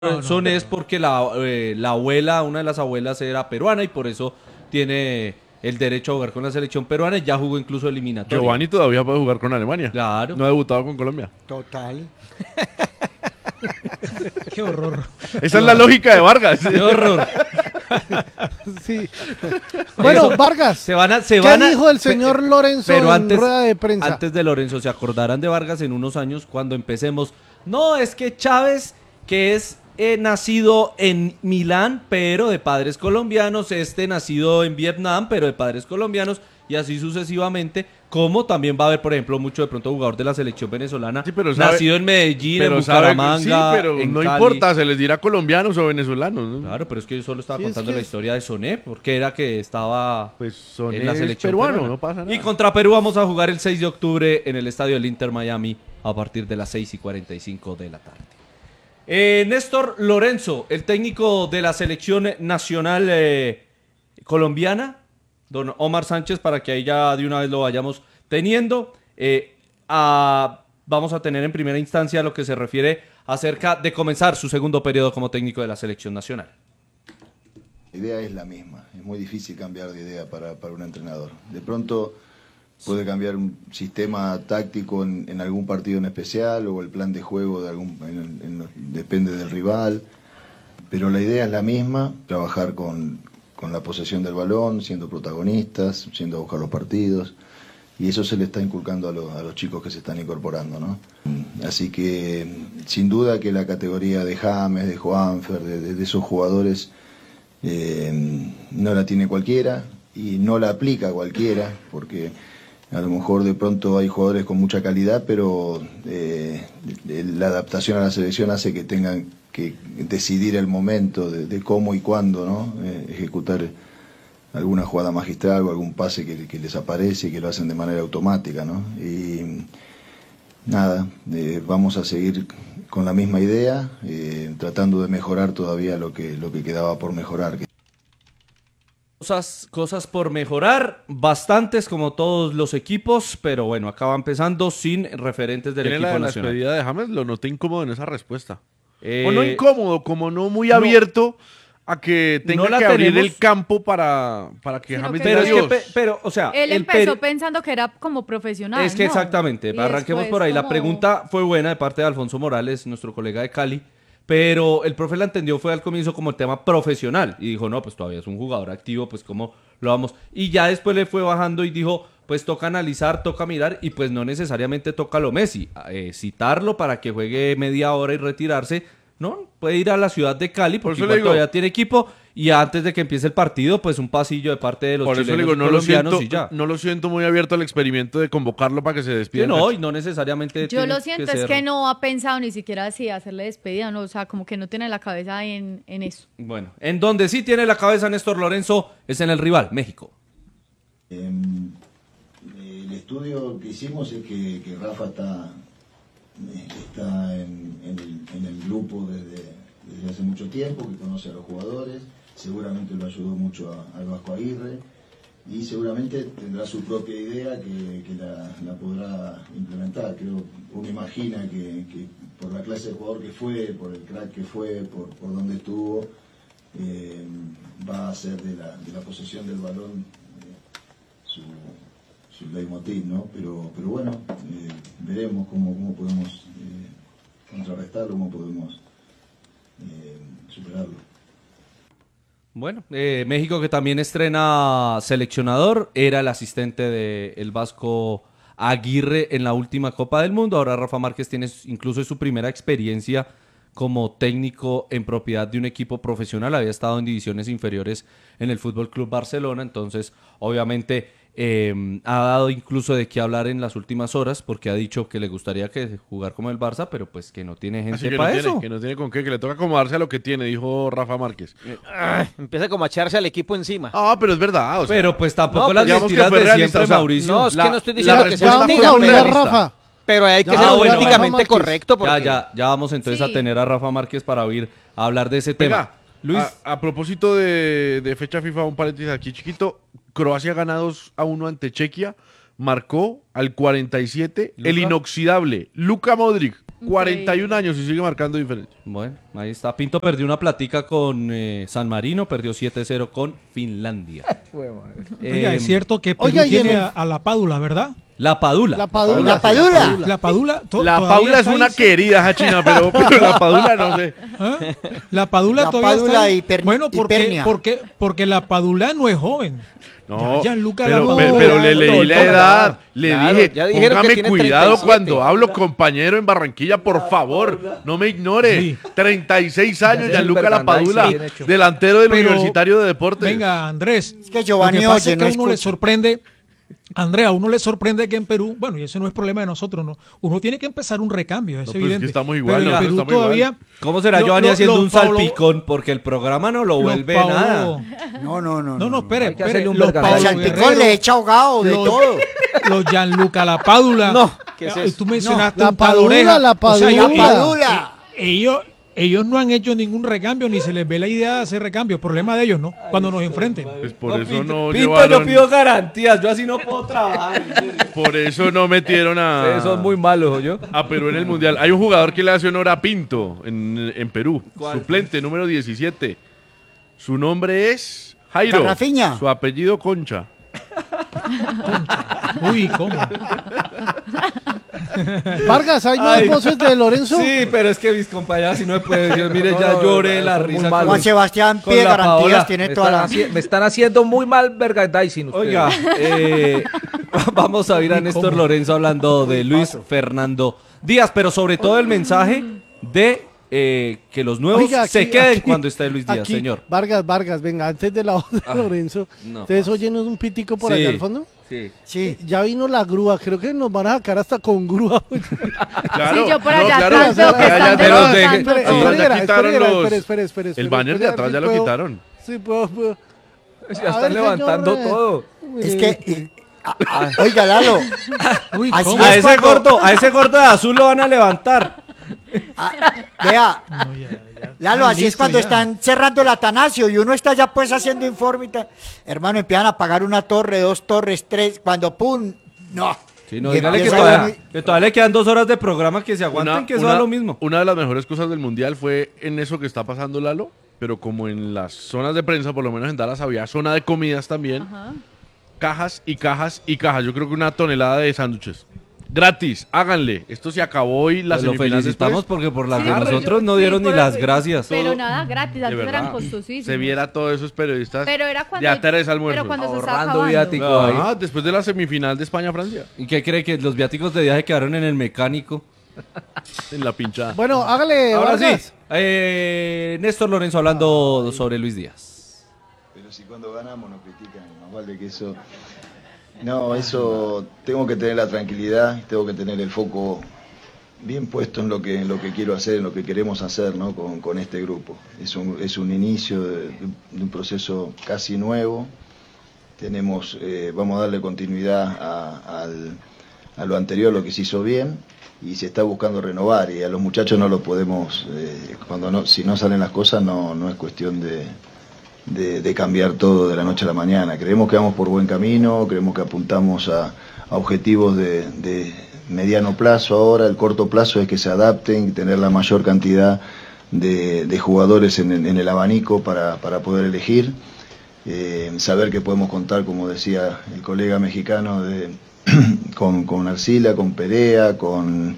Son es porque la abuela, una de las abuelas era peruana y por eso tiene el derecho a jugar con la selección peruana y ya jugó incluso eliminatoria. Giovanni todavía puede jugar con Alemania. Claro. No ha debutado con Colombia. Total. Qué horror. Esa es la lógica de Vargas. Qué horror. Sí. Bueno, Vargas. ¿Qué dijo el señor Lorenzo en rueda de prensa? Antes de Lorenzo, se acordarán de Vargas en unos años cuando empecemos. No, es que Chávez, que es nacido en Milán, pero de padres colombianos, nacido en Vietnam, pero de padres colombianos, y así sucesivamente, como también va a haber, por ejemplo, mucho de pronto jugador de la selección venezolana, Sí, pero nacido en Medellín, en sí, Bucaramanga, pero en no Cali. importa, se les dirá colombianos o venezolanos, ¿no? Claro, pero es que yo solo estaba Sí, contando la historia de Soné, porque era que estaba Pues Soné en la es selección peruano, peruana. no pasa nada. Y contra Perú vamos a jugar el 6 de octubre en el estadio del Inter Miami a partir de las 6:45 de la tarde. Néstor Lorenzo, el técnico de la selección nacional colombiana, don Omar Sánchez, para que ahí ya de una vez lo vayamos teniendo. Vamos a tener en primera instancia lo que se refiere acerca de comenzar su segundo periodo como técnico de la selección nacional. La idea es la misma, es muy difícil cambiar de idea para un entrenador. De pronto puede cambiar un sistema táctico en algún partido en especial o el plan de juego depende del rival, pero la idea es la misma, trabajar con la posesión del balón, siendo protagonistas, yendo a buscar los partidos, y eso se le está inculcando a los chicos que se están incorporando, ¿no? Así que sin duda que la categoría de James, de Juanfer, de esos jugadores no la tiene cualquiera y no la aplica cualquiera, porque a lo mejor de pronto hay jugadores con mucha calidad, pero la adaptación a la selección hace que tengan que decidir el momento de cómo y cuándo, ¿no? Ejecutar alguna jugada magistral o algún pase que les aparece y que lo hacen de manera automática, ¿no? Y nada, vamos a seguir con la misma idea, tratando de mejorar todavía lo que quedaba por mejorar. Cosas por mejorar, bastantes como todos los equipos, pero bueno, acaba empezando sin referentes del equipo La nacional. despedida de James lo noté incómodo en esa respuesta. Eh, O no incómodo, como no muy no. abierto a que tenga No la que abrir tenemos. el campo para que Sino James que diga Pero es que, adiós. o sea, Él el empezó peri- pensando que era como profesional. Es que ¿no? exactamente, Y arranquemos después por ahí. La como- pregunta fue buena de parte de Alfonso Morales, nuestro colega de Cali, pero el profe la entendió fue al comienzo como el tema profesional y dijo, no, pues todavía es un jugador activo, pues cómo lo vamos. Y ya después le fue bajando y dijo, pues toca analizar, toca mirar y pues no necesariamente toca lo Messi, citarlo para que juegue media hora y retirarse. No, puede ir a la ciudad de Cali Por porque eso igual le digo- todavía tiene equipo y antes de que empiece el partido, pues un pasillo de parte de los Por eso le chilenos digo, y no lo, colombianos siento, y ya. no lo siento muy abierto al experimento de convocarlo para que se despida. Sí, no, y no necesariamente Yo tiene lo siento, es ser- que no ha pensado ni siquiera si hacerle despedida, no, o sea, como que no tiene la cabeza en eso. Bueno, en donde sí tiene la cabeza Néstor Lorenzo es en el rival, México. El estudio que hicimos es que Rafa está en el grupo desde hace mucho tiempo, que conoce a los jugadores, seguramente lo ayudó mucho al Vasco Aguirre y seguramente tendrá su propia idea que la podrá implementar. Creo, uno imagina que por la clase de jugador que fue, por el crack que fue, por donde estuvo, va a hacer de la posesión del balón su leitmotiv, ¿no? Pero bueno, veremos cómo podemos contrarrestarlo, cómo podemos superarlo. Bueno, México que también estrena seleccionador, era el asistente del Vasco Aguirre en la última Copa del Mundo. Ahora Rafa Márquez tiene incluso su primera experiencia como técnico en propiedad de un equipo profesional. Había estado en divisiones inferiores en el Fútbol Club Barcelona, entonces obviamente ha dado incluso de qué hablar en las últimas horas porque ha dicho que le gustaría que jugar como el Barça, pero pues que no tiene Así gente que para no eso. tiene, que no tiene con qué, que le toca acomodarse a lo que tiene, dijo Rafa Márquez. Empieza como a echarse al equipo encima. Ah, pero es verdad. O sea, Pero pues tampoco No, las digamos que mentiras fue de realista, siempre, o sea, Mauricio. No, es que no estoy la diciendo que sea respuesta Vamos mentira, a fue obligar a realista. Rafa. pero hay que Ya, ser bueno, políticamente Rafa Márquez. correcto. Porque... Ya vamos entonces Sí. a tener a Rafa Márquez para oír hablar de ese tema. Venga, Luis, a propósito de fecha FIFA, un paréntesis aquí chiquito. Croacia gana 2-1 ante Chequia. marcó al 47 el inoxidable Luka Modric. 41 años y sigue marcando diferencia. Bueno, ahí está. Pinto perdió una platica con San Marino, perdió 7-0 con Finlandia. Oiga, es cierto que Perú tiene a la Pádula, ¿verdad? La Padula. La Padula. La Padula. La Paula es una querida Hachina, pero la Padula no sé. ¿Ah? La Padula La todavía Padula está. Bueno, porque la Padula no es joven. No, Gianluca pero Lapadula. le leí la edad. Le Claro, dije, ya dijeron que póngame tiene cuidado 37. cuando hablo, compañero, en Barranquilla, por favor. No me ignore. Sí. 36 años, Es Gianluca un Lapadula, bien hecho. delantero del Pero, Universitario de Deportes. Venga, Andrés. Es que Giovanni lo que pasa oye, es que no a uno le escucha. sorprende. Andrea, a uno le sorprende que en Perú, bueno, y ese no es problema de nosotros, no. Uno tiene que empezar un recambio, es No, pero es evidente. que estamos igual, Pero en nosotros Perú estamos todavía. igual. ¿Cómo será Lo- Giovanni lo- haciendo los un Paulo- salpicón? Porque el programa no lo los vuelve Paulo- nada. No, espere, Hay que hacerle un los vergazo. Paulo El salpicón Guerrero, le echa ahogado de los- todo. los Gianluca Lapadula. No, ¿qué es eso? Tú mencionaste No, un Padoreja. la O sea, Padula. ellos no han hecho ningún recambio, ni se les ve la idea de hacer recambio. Problema de ellos, ¿no? Cuando nos enfrenten. Pues por eso no Pinto, yo llevaron, pido garantías. Yo así no puedo trabajar. en serio. por eso no metieron Ustedes son muy malos, yo. a Perú en el Mundial. Hay un jugador que le hace honor a Pinto en Perú, suplente número 17. Su nombre es Jairo. Garrafiña. Su apellido Concha. Uy, ¿cómo? Vargas, hay nuevas voces de Lorenzo. Sí, pero es que mis compañeras si no me pueden decir, mire, ya lloré la son muy risa. malos. Juan Sebastián con pide la garantías, Paola. tiene Me toda están, la... me están haciendo muy mal merchandising ustedes. Oiga, vamos a oír a Néstor Lorenzo hablando de Luis Fernando Díaz, pero sobre todo el mensaje de que los nuevos Oiga, se aquí- queden aquí- cuando esté Luis Díaz, aquí, señor. Vargas, venga, antes de la voz de Lorenzo, no. ¿ustedes oyen un pitico por Sí. allá al fondo? Sí. Sí, ya vino la grúa, creo que nos van a sacar hasta con grúa. Claro, Sí, yo por no, allá claro, atrás veo que ya- están ya- ya los dejé. desmontando Atrás todo. ya quitaron los- espere. El banner de atrás ya lo quitaron. Sí, puedo. Ya están levantando todo. Es que, oiga, Lalo, Uy, Así ¿cómo? es. A ese gordo de azul lo van a levantar. vea, No, ya. Lalo, así es Listo, cuando ya. están cerrando el Atanasio y uno está ya pues haciendo informe y tal. Hermano, empiezan a pagar una torre, 2 torres, 3, cuando pum, no. Sí, no, Y dígale que empieza todavía, ya- que todavía le quedan 2 horas de programa que se aguanten, que eso da lo mismo. Una de las mejores cosas del Mundial fue en eso que está pasando, Lalo, pero como en las zonas de prensa, por lo menos en Dallas había zona de comidas también, cajas y cajas y cajas. Yo creo que 1 tonelada de sándwiches. Gratis, háganle. Esto se acabó y las Pues lo semifinales felicitamos después. porque por las Sí, de pero nosotros yo- no sí, dieron ni por las eso- gracias. Pero nada, gratis, De antes eran verdad, costosísimos. se viera todos esos periodistas Pero era cuando... ya 3 almuerzos. Pero cuando se estaba Ahorrando acabando. viático ahí. Ah, después de la semifinal de España-Francia, ¿Y qué cree que los viáticos de viaje quedaron en el mecánico? en la pinchada. Bueno, hágale, Ahora Vargas. sí, Néstor Lorenzo hablando sobre Luis Díaz. Pero si cuando ganamos nos critican, más vale que eso... No, eso tengo que tener la tranquilidad, tengo que tener el foco bien puesto en lo que quiero hacer, en lo que queremos hacer, ¿no? con este grupo. Es un inicio de un proceso casi nuevo. Vamos a darle continuidad a lo anterior, lo que se hizo bien, y se está buscando renovar, y a los muchachos no lo podemos, si no salen las cosas no es cuestión de cambiar todo de la noche a la mañana. Creemos que vamos por buen camino, creemos que apuntamos a objetivos de mediano plazo ahora. El corto plazo es que se adapten y tener la mayor cantidad de jugadores en el abanico para poder elegir. Saber que podemos contar, como decía el colega mexicano, con Arcila, con Perea, con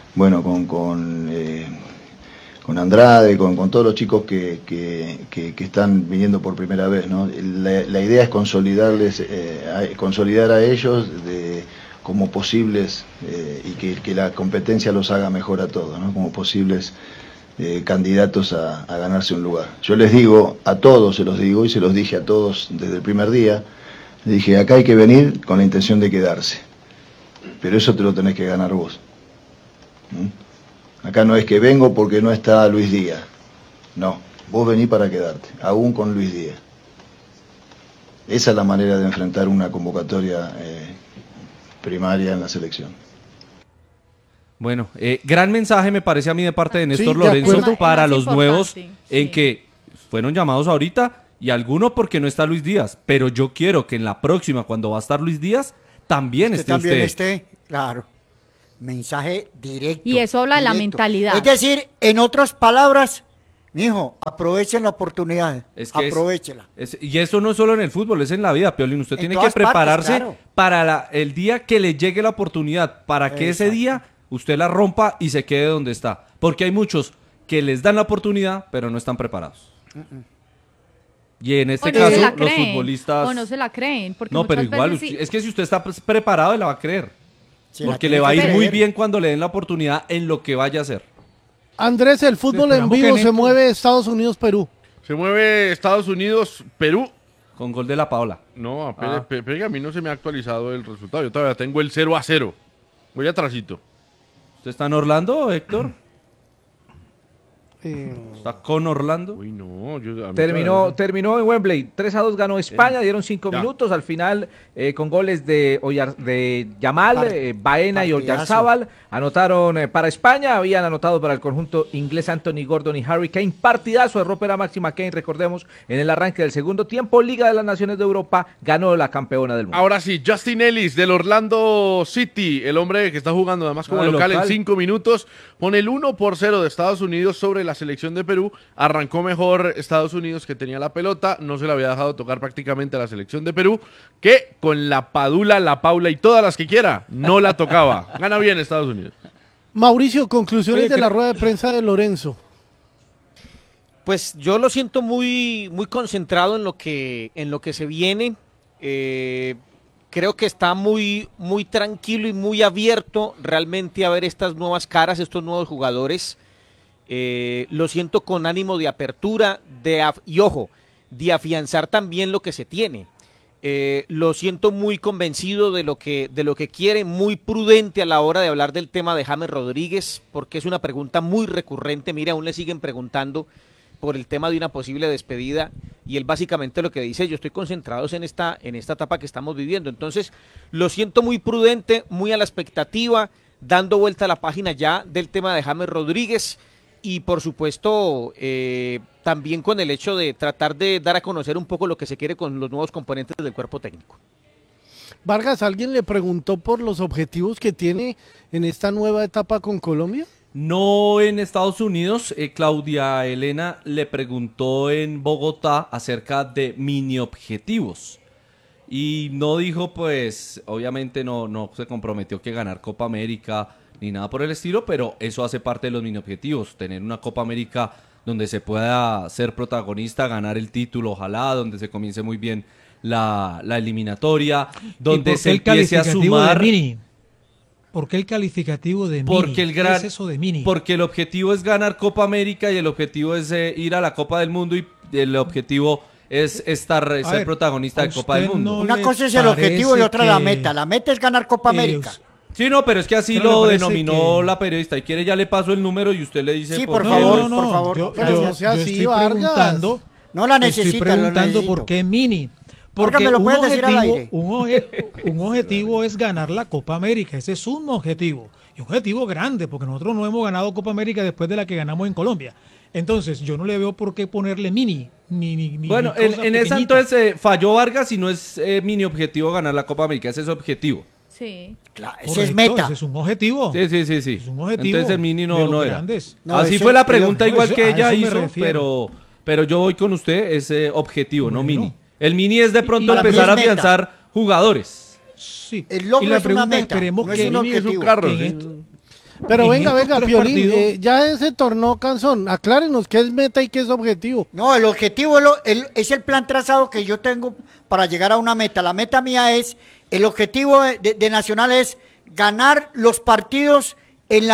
Andrade, con todos los chicos que están viniendo por primera vez, ¿no? La idea es consolidar a ellos como posibles, y que la competencia los haga mejor a todos, ¿no? Como posibles candidatos a ganarse un lugar. Yo les digo a todos, se los digo y se los dije a todos desde el primer día, les dije, acá hay que venir con la intención de quedarse, pero eso te lo tenés que ganar vos. Acá no es que vengo porque no está Luis Díaz. No, vos venís para quedarte, aún con Luis Díaz. Esa es la manera de enfrentar una convocatoria primaria en la selección. Bueno, gran mensaje me parece a mí de parte de Néstor Sí, de Lorenzo acuerdo. para Más los importante, nuevos, sí. en que fueron llamados ahorita y algunos porque no está Luis Díaz, pero yo quiero que en la próxima, cuando va a estar Luis Díaz, también esté también usted. esté, claro. Mensaje directo. Y eso habla de la directo. mentalidad. Es decir, en otras palabras, mijo, aprovechen la oportunidad. Aprovechela. Y eso no es solo en el fútbol, es en la vida, Piolín. Usted En tiene que todas partes, prepararse claro. para el día que le llegue la oportunidad, para que ese día usted la rompa y se quede donde está. Porque hay muchos que les dan la oportunidad, pero no están preparados. Y en este caso, los futbolistas... O no se la creen. Porque no, pero igual, es que si usted está preparado, la va a creer. Porque le va a ir muy bien cuando le den la oportunidad en lo que vaya a hacer. Andrés, el fútbol en vivo se mueve Estados Unidos-Perú. Se mueve Estados Unidos-Perú. Con gol de la Paola. No, a mí no se me ha actualizado el resultado. Yo todavía tengo el 0-0. Voy atrasito. ¿Usted está en Orlando, Héctor? ¿Está con Orlando? Uy, no. Terminó en Wembley. 3-2 ganó España, dieron 5 minutos. Al final, con goles de Yamal, Baena y Oyarzábal, anotaron para España. Habían anotado para el conjunto inglés Anthony Gordon y Harry Kane. Partidazo de Rópera Máxima Kane, recordemos, en el arranque del segundo tiempo. Liga de las Naciones de Europa, ganó la campeona del mundo. Ahora sí, Justin Ellis del Orlando City, el hombre que está jugando además como local en 5 minutos, pone el 1-0 de Estados Unidos sobre la selección de Perú. Arrancó mejor Estados Unidos, que tenía la pelota, no se la había dejado tocar prácticamente a la selección de Perú, que con la Padula, la Paula y todas las que quiera, no la tocaba. Gana bien Estados Unidos. Mauricio, conclusiones de la rueda de prensa de Lorenzo. Pues yo lo siento muy, muy concentrado en lo que se viene. Creo que está muy, muy tranquilo y muy abierto realmente a ver estas nuevas caras, estos nuevos jugadores. Lo siento con ánimo de apertura y ojo, de afianzar también lo que se tiene. Lo siento muy convencido de lo que quiere, muy prudente a la hora de hablar del tema de James Rodríguez, porque es una pregunta muy recurrente. Mire, aún le siguen preguntando por el tema de una posible despedida y él básicamente lo que dice: yo estoy concentrado en esta etapa que estamos viviendo. Entonces lo siento muy prudente, muy a la expectativa, dando vuelta a la página ya del tema de James Rodríguez. Y por supuesto, también con el hecho de tratar de dar a conocer un poco lo que se quiere con los nuevos componentes del cuerpo técnico. Vargas, ¿alguien le preguntó por los objetivos que tiene en esta nueva etapa con Colombia? No en Estados Unidos. Claudia Elena le preguntó en Bogotá acerca de mini objetivos. Y no dijo, pues, obviamente no se comprometió que ganar Copa América ni nada por el estilo, pero eso hace parte de los mini objetivos, tener una Copa América donde se pueda ser protagonista, ganar el título, ojalá, donde se comience muy bien la eliminatoria, donde se empiece a sumar... ¿Por qué el calificativo de mini? ¿Qué es eso de mini? Porque el objetivo es ganar Copa América y el objetivo es ir a la Copa del Mundo y el objetivo es ser protagonista de Copa del Mundo. Una cosa es el objetivo y otra la meta. La meta es ganar Copa América. Sí, no, pero es que así lo denominó la periodista. Y quiere, ya le paso el número y usted le dice... Sí, por favor, por favor. Yo estoy preguntando... No la necesita. Estoy preguntando por qué mini. Porque me lo puedes decir al aire. Un objetivo es ganar la Copa América. Ese es un objetivo. Y un objetivo grande, porque nosotros no hemos ganado Copa América después de la que ganamos en Colombia. Entonces, yo no le veo por qué ponerle mini. Bueno, en esa entonces falló Vargas y no es mini objetivo ganar la Copa América. Ese es objetivo. Sí. Claro, ese es meta. Ese es un objetivo. Sí. Es un objetivo. Entonces el mini no era. No, así fue la pregunta, igual que ella hizo, refiero. pero yo voy con usted, ese objetivo, no mini. El mini es de pronto para mí empezar a es meta. afianzar jugadores. Sí. El logro y la es una pregunta meta, esperemos no que es un Es un objetivo. carro. Pero En venga, estos tres Piolín, partidos- ya ese tornó Canzón. Aclárenos qué es meta y qué es objetivo. No, el objetivo es el plan trazado que yo tengo para llegar a una meta. La meta mía es, el objetivo de Nacional es ganar los partidos en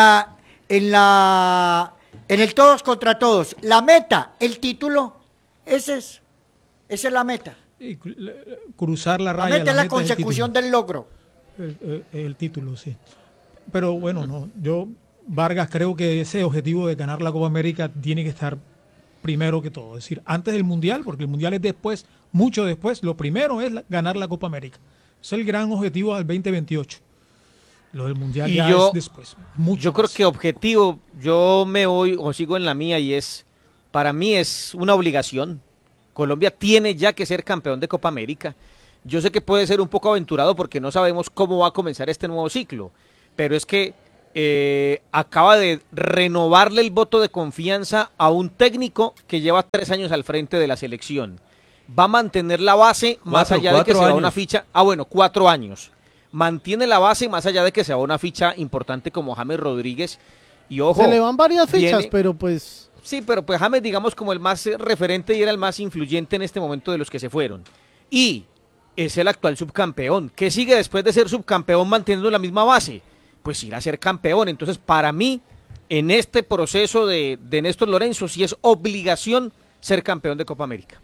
el todos contra todos. La meta, el título, esa es la meta. Y cruzar la La raya. meta es la el consecución título. del logro. El título, sí. Pero bueno, yo, Vargas, creo que ese objetivo de ganar la Copa América tiene que estar primero que todo. Es decir, antes del Mundial, porque el Mundial es después, mucho después. Lo primero es ganar la Copa América. Es el gran objetivo del 2028. Lo del Mundial ya es después. Yo creo que objetivo, yo me voy o sigo en la mía y para mí es una obligación. Colombia tiene ya que ser campeón de Copa América. Yo sé que puede ser un poco aventurado porque no sabemos cómo va a comenzar este nuevo ciclo, pero es que acaba de renovarle el voto de confianza a un técnico que lleva 3 años al frente de la selección. Va a mantener la base más allá de que se va una ficha. 4 años. Mantiene la base más allá de que se va una ficha importante como James Rodríguez. Y ojo, se le van varias fichas, pero pues... Sí, pero pues James, digamos, como el más referente y era el más influyente en este momento de los que se fueron. Y es el actual subcampeón. ¿Qué sigue después de ser subcampeón manteniendo la misma base? Pues ir a ser campeón. Entonces, para mí, en este proceso de Néstor Lorenzo, sí es obligación ser campeón de Copa América.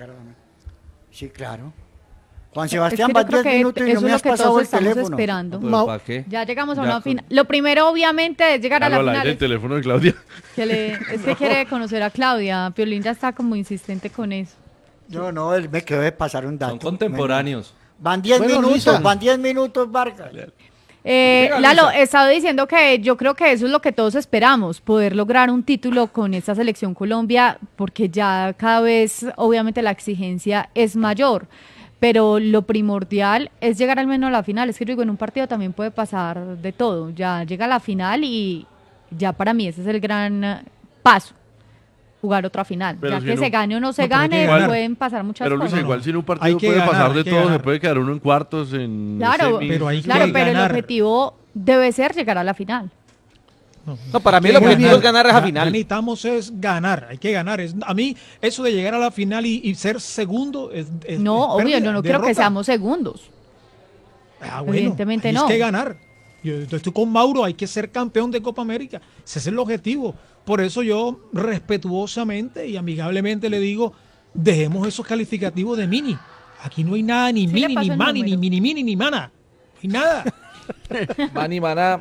Sí, claro. Juan Sebastián, va 10 minutos y no me has pasado el teléfono. Esperando. ¿Para qué? Ya llegamos a una final. Lo primero, obviamente, es llegar a la final. El teléfono de Claudia. Es que quiere conocer a Claudia. Piolín ya está como insistente con eso. No, él me quedó de pasar un dato. Son contemporáneos. Van 10 minutos, Vargas. Lalo, he estado diciendo que yo creo que eso es lo que todos esperamos, poder lograr un título con esta selección Colombia, porque ya cada vez, obviamente, la exigencia es mayor. Pero lo primordial es llegar al menos a la final. Es que yo digo, en un partido también puede pasar de todo. Ya llega a la final y ya para mí ese es el gran paso. Jugar otra final. Pero ya si que no, se gane o no se gane, pueden pasar muchas pero cosas. Luisa, igual si en un partido puede pasar de todo, se puede quedar uno en cuartos, en Claro, semis. pero el objetivo debe ser llegar a la final. No, para mí el objetivo es ganar esa final. Necesitamos es ganar, hay que ganar. A mí, eso de llegar a la final y ser segundo es no, obvio, yo no quiero que seamos segundos. Bueno, evidentemente no. Hay que ganar. Yo estoy con Mauro, hay que ser campeón de Copa América. Ese es el objetivo. Por eso yo respetuosamente y amigablemente le digo, dejemos esos calificativos de mini. Aquí no hay nada, ni mini, ni mani, ni mini, ni mana. No hay nada. Mani, maná.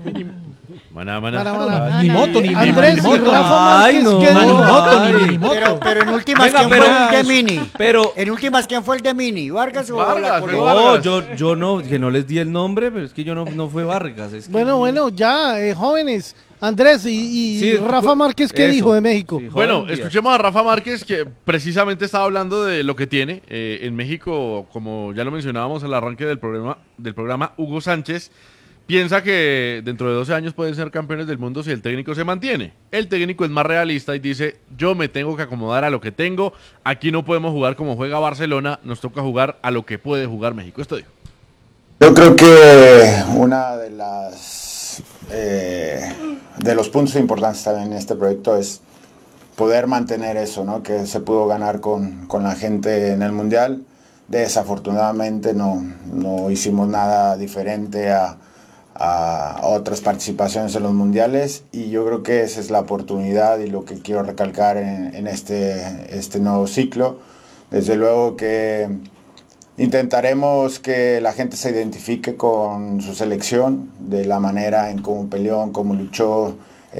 Ni moto, ni Andrés y Rafa Márquez, ni moto. Pero en últimas, ¿quién fue el de Mini? En últimas, ¿quién fue el de Mini? ¿Vargas o la No, yo no, que no les di el nombre, pero es que yo no fue Vargas. Es que bueno, ya, jóvenes. Andrés y Rafa Márquez, ¿qué dijo de México? Sí, bueno, escuchemos a Rafa Márquez, que precisamente estaba hablando de lo que tiene en México, como ya lo mencionábamos al arranque del programa, Hugo Sánchez piensa que dentro de 12 años pueden ser campeones del mundo si el técnico se mantiene. El técnico es más realista y dice, yo me tengo que acomodar a lo que tengo, aquí no podemos jugar como juega Barcelona, nos toca jugar a lo que puede jugar México. Esto dijo. Yo creo que una de los puntos importantes también en este proyecto es poder mantener eso, ¿no? Que se pudo ganar con la gente en el Mundial. Desafortunadamente no hicimos nada diferente a otras participaciones en los mundiales, y yo creo que esa es la oportunidad y lo que quiero recalcar en este nuevo ciclo. Desde luego que intentaremos que la gente se identifique con su selección, de la manera en cómo peleó, en cómo luchó,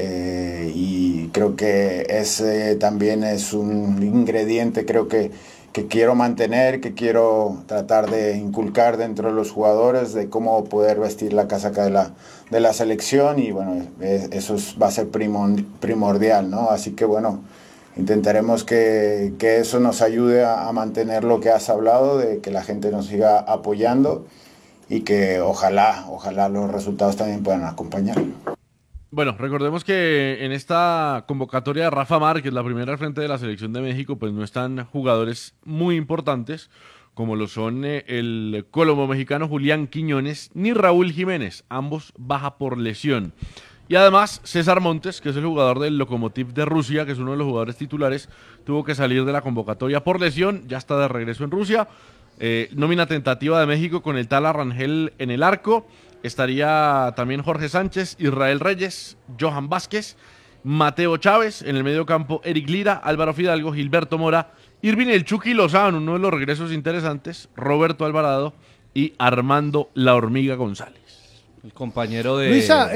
y creo que ese también es un ingrediente, creo que quiero mantener, que quiero tratar de inculcar dentro de los jugadores, de cómo poder vestir la casaca de la selección, y bueno, eso va a ser primordial, ¿no? Así que bueno, intentaremos que eso nos ayude a mantener lo que has hablado, de que la gente nos siga apoyando y que ojalá los resultados también puedan acompañar. Bueno, recordemos que en esta convocatoria de Rafa Márquez, la primera al frente de la selección de México, pues no están jugadores muy importantes, como lo son el colombo mexicano Julián Quiñones ni Raúl Jiménez, ambos baja por lesión. Y además, César Montes, que es el jugador del Lokomotiv de Rusia, que es uno de los jugadores titulares, tuvo que salir de la convocatoria por lesión, ya está de regreso en Rusia. Nómina tentativa de México con el Tala Rangel en el arco. Estaría también Jorge Sánchez, Israel Reyes, Johan Vázquez, Mateo Chávez, en el medio campo Eric Lira, Álvaro Fidalgo, Gilberto Mora, Irving El Chucky Lozano, uno de los regresos interesantes, Roberto Alvarado y Armando La Hormiga González. El compañero de Luisa,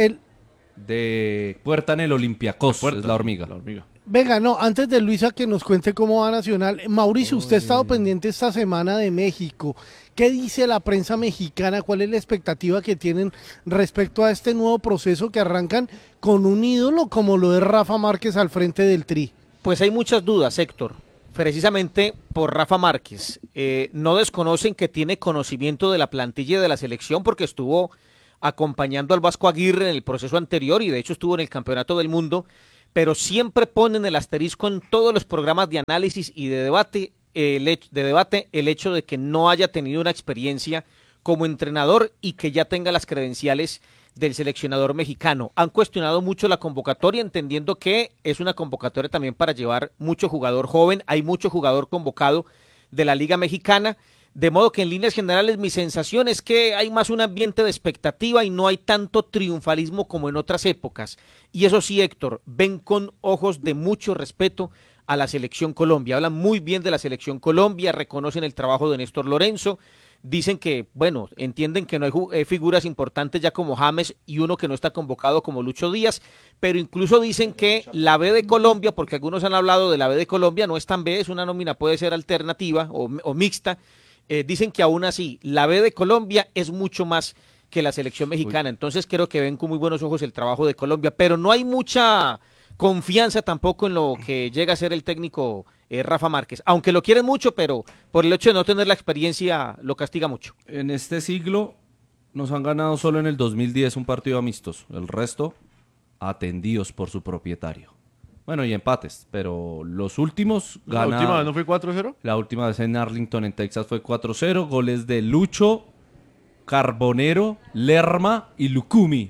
de Puerta en el Olympiacos, es La Hormiga. Venga, no, antes de Luisa que nos cuente cómo va Nacional, Mauricio, usted ha estado pendiente esta semana de México. ¿Qué dice la prensa mexicana? ¿Cuál es la expectativa que tienen respecto a este nuevo proceso que arrancan con un ídolo como lo de Rafa Márquez al frente del Tri? Pues hay muchas dudas, Héctor. precisamente por Rafa Márquez. No desconocen que tiene conocimiento de la plantilla de la selección porque estuvo acompañando al Vasco Aguirre en el proceso anterior y de hecho estuvo en el Campeonato del Mundo, pero siempre ponen el asterisco en todos los programas de análisis y de debate el hecho de que no haya tenido una experiencia como entrenador y que ya tenga las credenciales del seleccionador mexicano. Han cuestionado mucho la convocatoria, entendiendo que es una convocatoria también para llevar mucho jugador joven. Hay mucho jugador convocado de la Liga Mexicana, de modo que en líneas generales mi sensación es que hay más un ambiente de expectativa y no hay tanto triunfalismo como en otras épocas. Y eso sí, Héctor, ven con ojos de mucho respeto a la Selección Colombia. Hablan muy bien de la Selección Colombia, reconocen el trabajo de Néstor Lorenzo. Dicen que, bueno, entienden que no hay figuras importantes ya como James y uno que no está convocado como Lucho Díaz, pero incluso dicen que la B de Colombia, porque algunos han hablado de la B de Colombia, no es tan B, es una nómina, puede ser alternativa o mixta. Dicen que aún así la B de Colombia es mucho más que la selección mexicana. Entonces creo que ven con muy buenos ojos el trabajo de Colombia, pero no hay mucha confianza tampoco en lo que llega a ser el técnico Rafa Márquez, aunque lo quieren mucho, pero por el hecho de no tener la experiencia lo castiga mucho. En este siglo nos han ganado solo en el 2010 un partido amistoso, el resto atendidos por su propietario. Bueno, y empates, pero los últimos ¿La última vez no fue 4-0? La última vez en Arlington, en Texas, fue 4-0. Goles de Lucho, Carbonero, Lerma y Lucumi,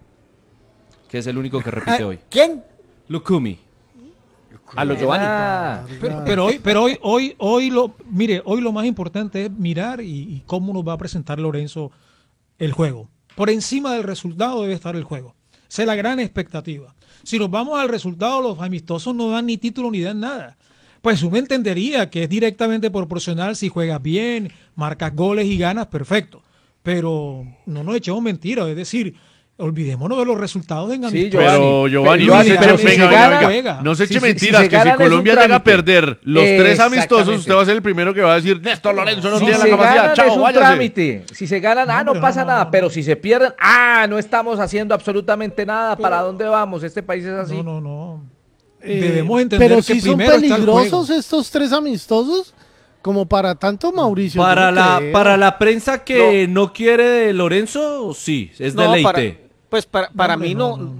que es el único que repite hoy. ¿Quién? Lucumi. A los Giovanni. Pero hoy lo más importante es mirar y cómo nos va a presentar Lorenzo el juego. Por encima del resultado debe estar el juego. Esa es la gran expectativa. Si nos vamos al resultado, los amistosos no dan ni título ni dan nada. Pues uno entendería que es directamente proporcional si juegas bien, marcas goles y ganas, perfecto. Pero no nos echemos mentiras, es decir, olvidémonos de los resultados en amistosos. Pero Giovanni, no se eche mentiras, que si Colombia llega a perder los 3 amistosos, usted va a ser el primero que va a decir, Néstor Lorenzo no tiene la capacidad, chao, váyase. Trámite. Si se ganan, no pasa nada, pero si se pierden, no estamos haciendo absolutamente nada, ¿para dónde vamos? Este país es así. No. Debemos entender pero que si son primero peligrosos estos 3 amistosos, como para tanto Mauricio. Para la prensa que no quiere de Lorenzo, sí, es deleite. Para mí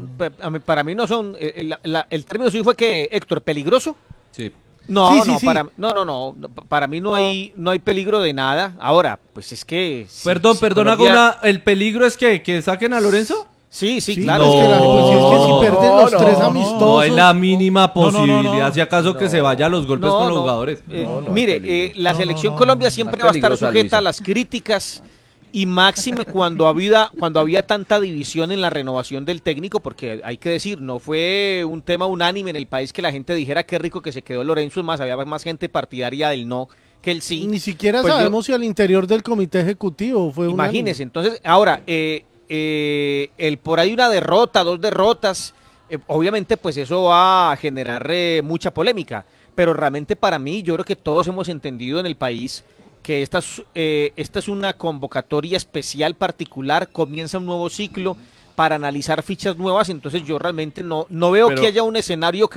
no son el término suyo fue que Héctor, ¿peligroso? Sí. Para mí no hay peligro de nada. Ahora, pues es que Perdón, Colombia... ¿el peligro es que saquen a Lorenzo? Sí, claro. Si pierden los 3 amistosos. No hay la mínima posibilidad, si acaso que se vaya a los golpes con los jugadores. Mire, la selección Colombia siempre va a estar sujeta a las críticas. Y máxime cuando había tanta división en la renovación del técnico, porque hay que decir, no fue un tema unánime en el país que la gente dijera qué rico que se quedó Lorenzo, es más, había más gente partidaria del no que el sí. Ni siquiera sabemos si al interior del comité ejecutivo fue unánime. Imagínese, entonces, ahora, por ahí una derrota, 2 derrotas, obviamente pues eso va a generar mucha polémica, pero realmente para mí, yo creo que todos hemos entendido en el país que esta es una convocatoria especial, particular, comienza un nuevo ciclo para analizar fichas nuevas, entonces yo realmente no veo que haya un escenario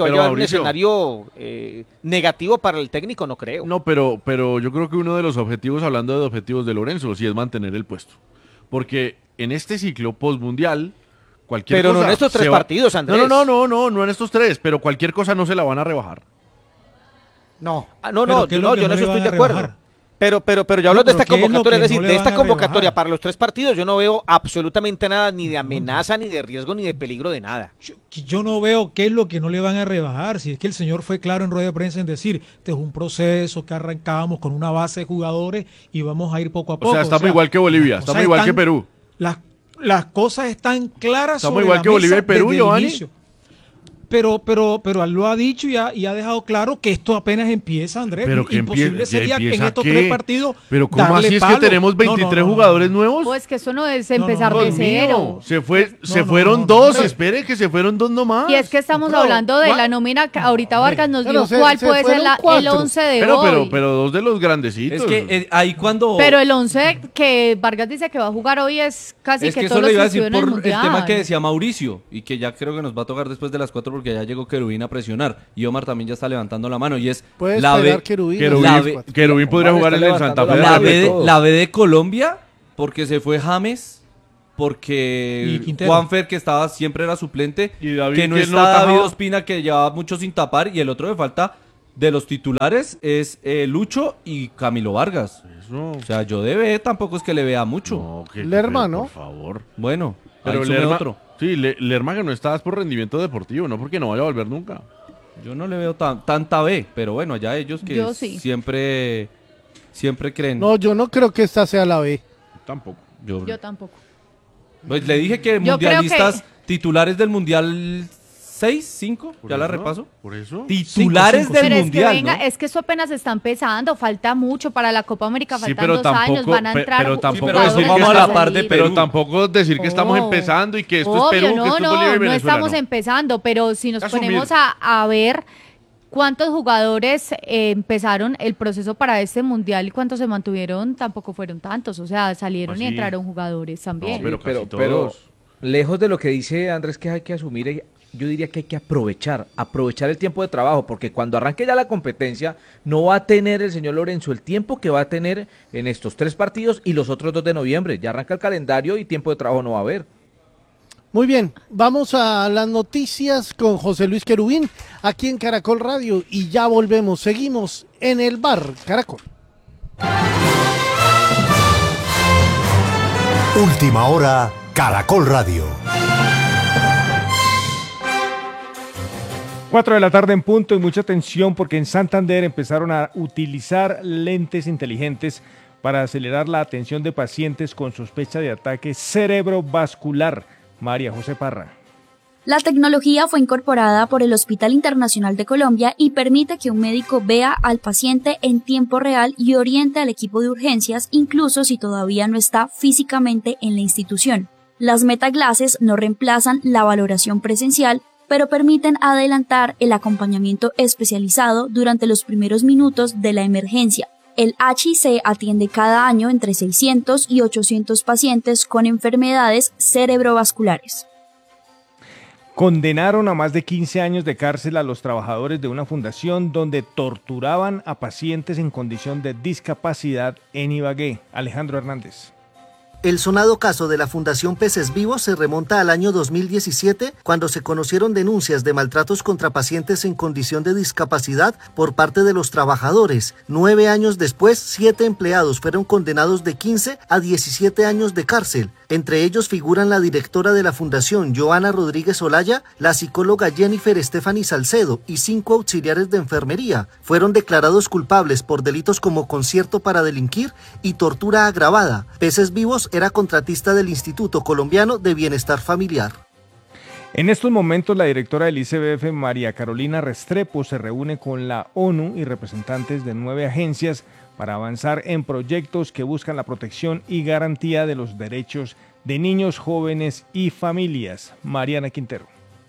negativo para el técnico, no creo. No, pero yo creo que uno de los objetivos, hablando de objetivos de Lorenzo, sí es mantener el puesto, porque en este ciclo postmundial, cualquier cosa... Pero no en estos 3 partidos, Andrés. No en estos 3, pero cualquier cosa no se la van a rebajar. Yo no estoy de acuerdo. Pero yo hablo de esta convocatoria, es decir, de esta convocatoria para los 3 partidos, yo no veo absolutamente nada, ni de amenaza, ni de riesgo, ni de peligro de nada. Yo no veo qué es lo que no le van a rebajar. Si es que el señor fue claro en rueda de prensa en decir, este es un proceso que arrancamos con una base de jugadores y vamos a ir poco a poco. O sea, estamos igual que Bolivia, estamos igual que Perú. Las cosas están claras. Estamos igual que Bolivia y Perú, Giovanni. Pero lo ha dicho y ha dejado claro que esto apenas empieza, Andrés. Pero que imposible sería que en estos ¿qué? 3 partidos. Pero ¿cómo así es que tenemos 23 jugadores nuevos? Pues que eso no es empezar de cero. Se fueron 2, espere que se fueron 2 nomás. Y es que estamos hablando de la nómina, ahorita Vargas nos dio cuál puede ser el 11 de hoy. Pero 2 de los grandecitos. Es que ahí cuando... Pero el 11 que Vargas dice que va a jugar hoy es casi que todos los que estuvieron en el Mundial. El tema que decía Mauricio, y que ya creo que nos va a tocar después de las 4 porque ya llegó Querubín a presionar. Y Omar también ya está levantando la mano. Y es Puede la esperar B. Querubín podría jugar en el Santa Fe. La B de Colombia, porque se fue James, porque Juanfer, que siempre era suplente, y David, que no que está no atajaba. David Ospina, que llevaba mucho sin tapar, y el otro de falta de los titulares es Lucho y Camilo Vargas. Eso. O sea, yo de B tampoco es que le vea mucho. No, Lerma, ¿no? Por favor. Bueno, Pero ahí sume Lerma, otro. sí, Lerma que no estás por rendimiento deportivo, no porque no vaya a volver nunca. Yo no le veo tanta B, pero bueno, allá ellos que Yo sí. siempre creen. No, yo no creo que esta sea la B. Tampoco. Yo tampoco. Pues le dije que Yo creo mundialistas titulares del Mundial 6, 5, ¿Por ya la eso? repaso. ¿Por eso? Titulares Cinco, del Pero es que Mundial, venga, ¿no? es que eso apenas está empezando, falta mucho para la Copa América, Sí, faltan pero 2 años, tampoco- van a pe- entrar pero tampoco jugadores decir que de estamos a la la par de liga. Perú. Pero tampoco decir que estamos Oh. empezando y que esto es Obvio, Perú, que esto es Bolivia y no Venezuela. estamos no. empezando, pero si nos Asumir. ponemos a ver cuántos jugadores empezaron el proceso para este mundial y cuántos se mantuvieron, tampoco fueron tantos, o sea, salieron Pues y sí. entraron jugadores también. No, pero casi pero todos. lejos de lo que dice Andrés que hay que asumir, yo diría que hay que aprovechar el tiempo de trabajo, porque cuando arranque ya la competencia no va a tener el señor Lorenzo el tiempo que va a tener en estos 3 partidos y los otros 2 de noviembre. Ya arranca el calendario y tiempo de trabajo no va a haber. Muy bien, vamos a las noticias con José Luis Querubín aquí en Caracol Radio y ya volvemos, seguimos en el bar Caracol. Última hora, Caracol Radio. 4 de la tarde en punto y mucha atención porque en Santander empezaron a utilizar lentes inteligentes para acelerar la atención de pacientes con sospecha de ataque cerebrovascular. María José Parra. La tecnología fue incorporada por el Hospital Internacional de Colombia y permite que un médico vea al paciente en tiempo real y oriente al equipo de urgencias, incluso si todavía no está físicamente en la institución. Las metaglases no reemplazan la valoración presencial, pero permiten adelantar el acompañamiento especializado durante los primeros minutos de la emergencia. El HIC atiende cada año entre 600 y 800 pacientes con enfermedades cerebrovasculares. Condenaron a más de 15 años de cárcel a los trabajadores de una fundación donde torturaban a pacientes en condición de discapacidad en Ibagué. Alejandro Hernández. El sonado caso de la Fundación Peces Vivos se remonta al año 2017, cuando se conocieron denuncias de maltratos contra pacientes en condición de discapacidad por parte de los trabajadores. 9 años después, 7 empleados fueron condenados de 15 a 17 años de cárcel. Entre ellos figuran la directora de la Fundación, Joana Rodríguez Olaya, la psicóloga Jennifer Stephanie Salcedo y 5 auxiliares de enfermería. Fueron declarados culpables por delitos como concierto para delinquir y tortura agravada. Peces Vivos era contratista del Instituto Colombiano de Bienestar Familiar. En estos momentos, la directora del ICBF, María Carolina Restrepo, se reúne con la ONU y representantes de 9 agencias para avanzar en proyectos que buscan la protección y garantía de los derechos de niños, jóvenes y familias. Mariana Quintero.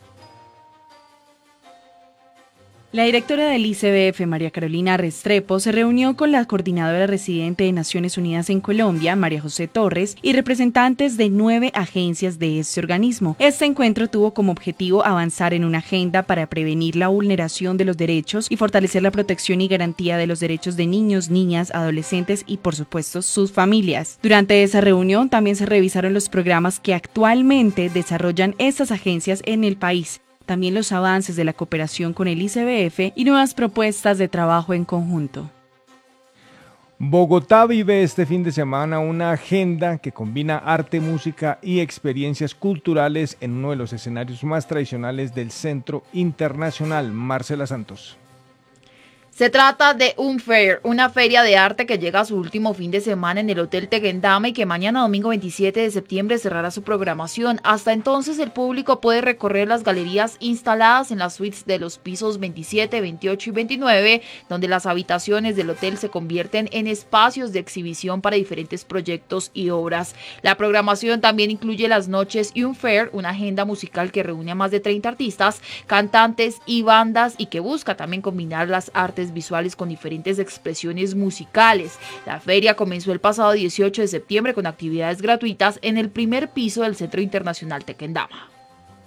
La directora del ICBF, María Carolina Restrepo, se reunió con la coordinadora residente de Naciones Unidas en Colombia, María José Torres, y representantes de 9 agencias de este organismo. Este encuentro tuvo como objetivo avanzar en una agenda para prevenir la vulneración de los derechos y fortalecer la protección y garantía de los derechos de niños, niñas, adolescentes y, por supuesto, sus familias. Durante esa reunión también se revisaron los programas que actualmente desarrollan estas agencias en el país, también los avances de la cooperación con el ICBF y nuevas propuestas de trabajo en conjunto. Bogotá vive este fin de semana una agenda que combina arte, música y experiencias culturales en uno de los escenarios más tradicionales del Centro Internacional. Marcela Santos. Se trata de Unfair, una feria de arte que llega a su último fin de semana en el Hotel Tequendama y que mañana domingo 27 de septiembre cerrará su programación. Hasta entonces el público puede recorrer las galerías instaladas en las suites de los pisos 27, 28 y 29, donde las habitaciones del hotel se convierten en espacios de exhibición para diferentes proyectos y obras. La programación también incluye las noches Unfair, una agenda musical que reúne a más de 30 artistas, cantantes y bandas y que busca también combinar las artes visuales con diferentes expresiones musicales. La feria comenzó el pasado 18 de septiembre con actividades gratuitas en el primer piso del Centro Internacional Tequendama.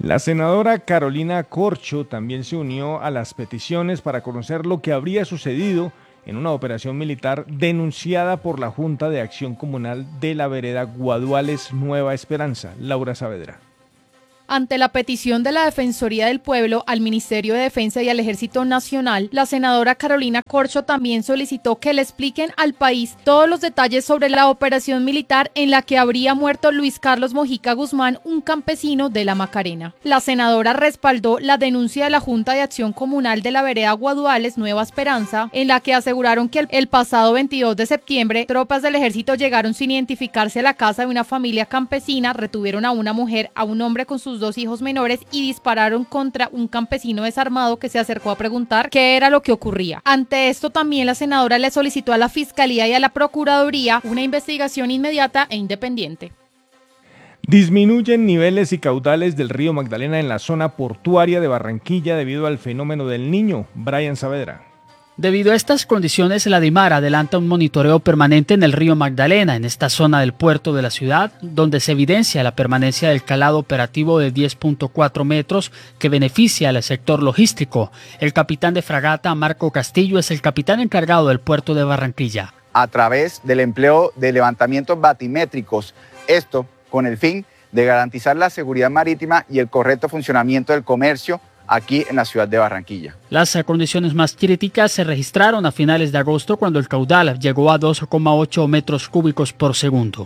La senadora Carolina Corcho también se unió a las peticiones para conocer lo que habría sucedido en una operación militar denunciada por la Junta de Acción Comunal de la vereda Guaduales Nueva Esperanza. Laura Saavedra. Ante la petición de la Defensoría del Pueblo al Ministerio de Defensa y al Ejército Nacional, la senadora Carolina Corcho también solicitó que le expliquen al país todos los detalles sobre la operación militar en la que habría muerto Luis Carlos Mojica Guzmán, un campesino de La Macarena. La senadora respaldó la denuncia de la Junta de Acción Comunal de la vereda Guaduales Nueva Esperanza, en la que aseguraron que el pasado 22 de septiembre, tropas del ejército llegaron sin identificarse a la casa de una familia campesina, retuvieron a una mujer, a un hombre con sus 2 hijos menores y dispararon contra un campesino desarmado que se acercó a preguntar qué era lo que ocurría. Ante esto también la senadora le solicitó a la Fiscalía y a la Procuraduría una investigación inmediata e independiente. Disminuyen niveles y caudales del río Magdalena en la zona portuaria de Barranquilla debido al fenómeno del Niño. Brian Saavedra. Debido a estas condiciones, la DIMAR adelanta un monitoreo permanente en el río Magdalena, en esta zona del puerto de la ciudad, donde se evidencia la permanencia del calado operativo de 10.4 metros que beneficia al sector logístico. El capitán de fragata, Marco Castillo, es el capitán encargado del puerto de Barranquilla. A través del empleo de levantamientos batimétricos, esto con el fin de garantizar la seguridad marítima y el correcto funcionamiento del comercio aquí en la ciudad de Barranquilla. Las condiciones más críticas se registraron a finales de agosto cuando el caudal llegó a 2,8 metros cúbicos por segundo.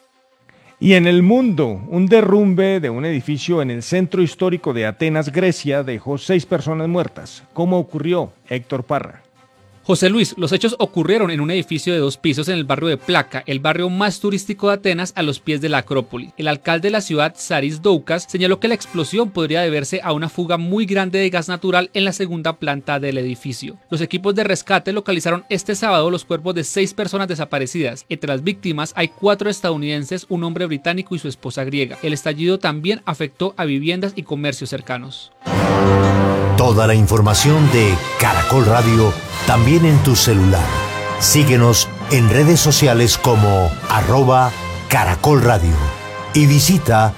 Y en el mundo, un derrumbe de un edificio en el centro histórico de Atenas, Grecia, dejó 6 personas muertas. ¿Cómo ocurrió? Héctor Parra. José Luis, los hechos ocurrieron en un edificio de 2 pisos en el barrio de Plaka, el barrio más turístico de Atenas, a los pies de la Acrópolis. El alcalde de la ciudad, Saris Doukas, señaló que la explosión podría deberse a una fuga muy grande de gas natural en la segunda planta del edificio. Los equipos de rescate localizaron este sábado los cuerpos de 6 personas desaparecidas. Entre las víctimas hay 4 estadounidenses, un hombre británico y su esposa griega. El estallido también afectó a viviendas y comercios cercanos. Toda la información de Caracol Radio también en tu celular. Síguenos en redes sociales como @Caracol Radio y visita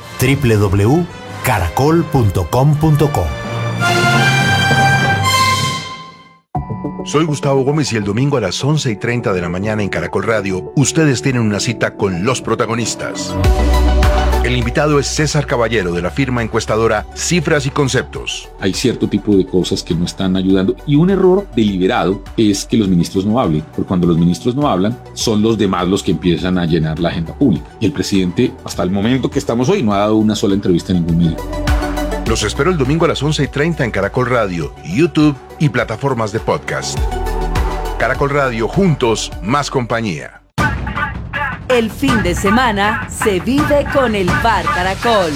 www.caracol.com.co. Soy Gustavo Gómez y el domingo a las 11:30 de la mañana en Caracol Radio, ustedes tienen una cita con los protagonistas. El invitado es César Caballero, de la firma encuestadora Cifras y Conceptos. Hay cierto tipo de cosas que no están ayudando y un error deliberado es que los ministros no hablen, porque cuando los ministros no hablan, son los demás los que empiezan a llenar la agenda pública. Y el presidente, hasta el momento que estamos hoy, no ha dado una sola entrevista en ningún medio. Los espero el domingo a las 11:30 en Caracol Radio, YouTube y plataformas de podcast. Caracol Radio, juntos, más compañía. El fin de semana se vive con el Bar Caracol.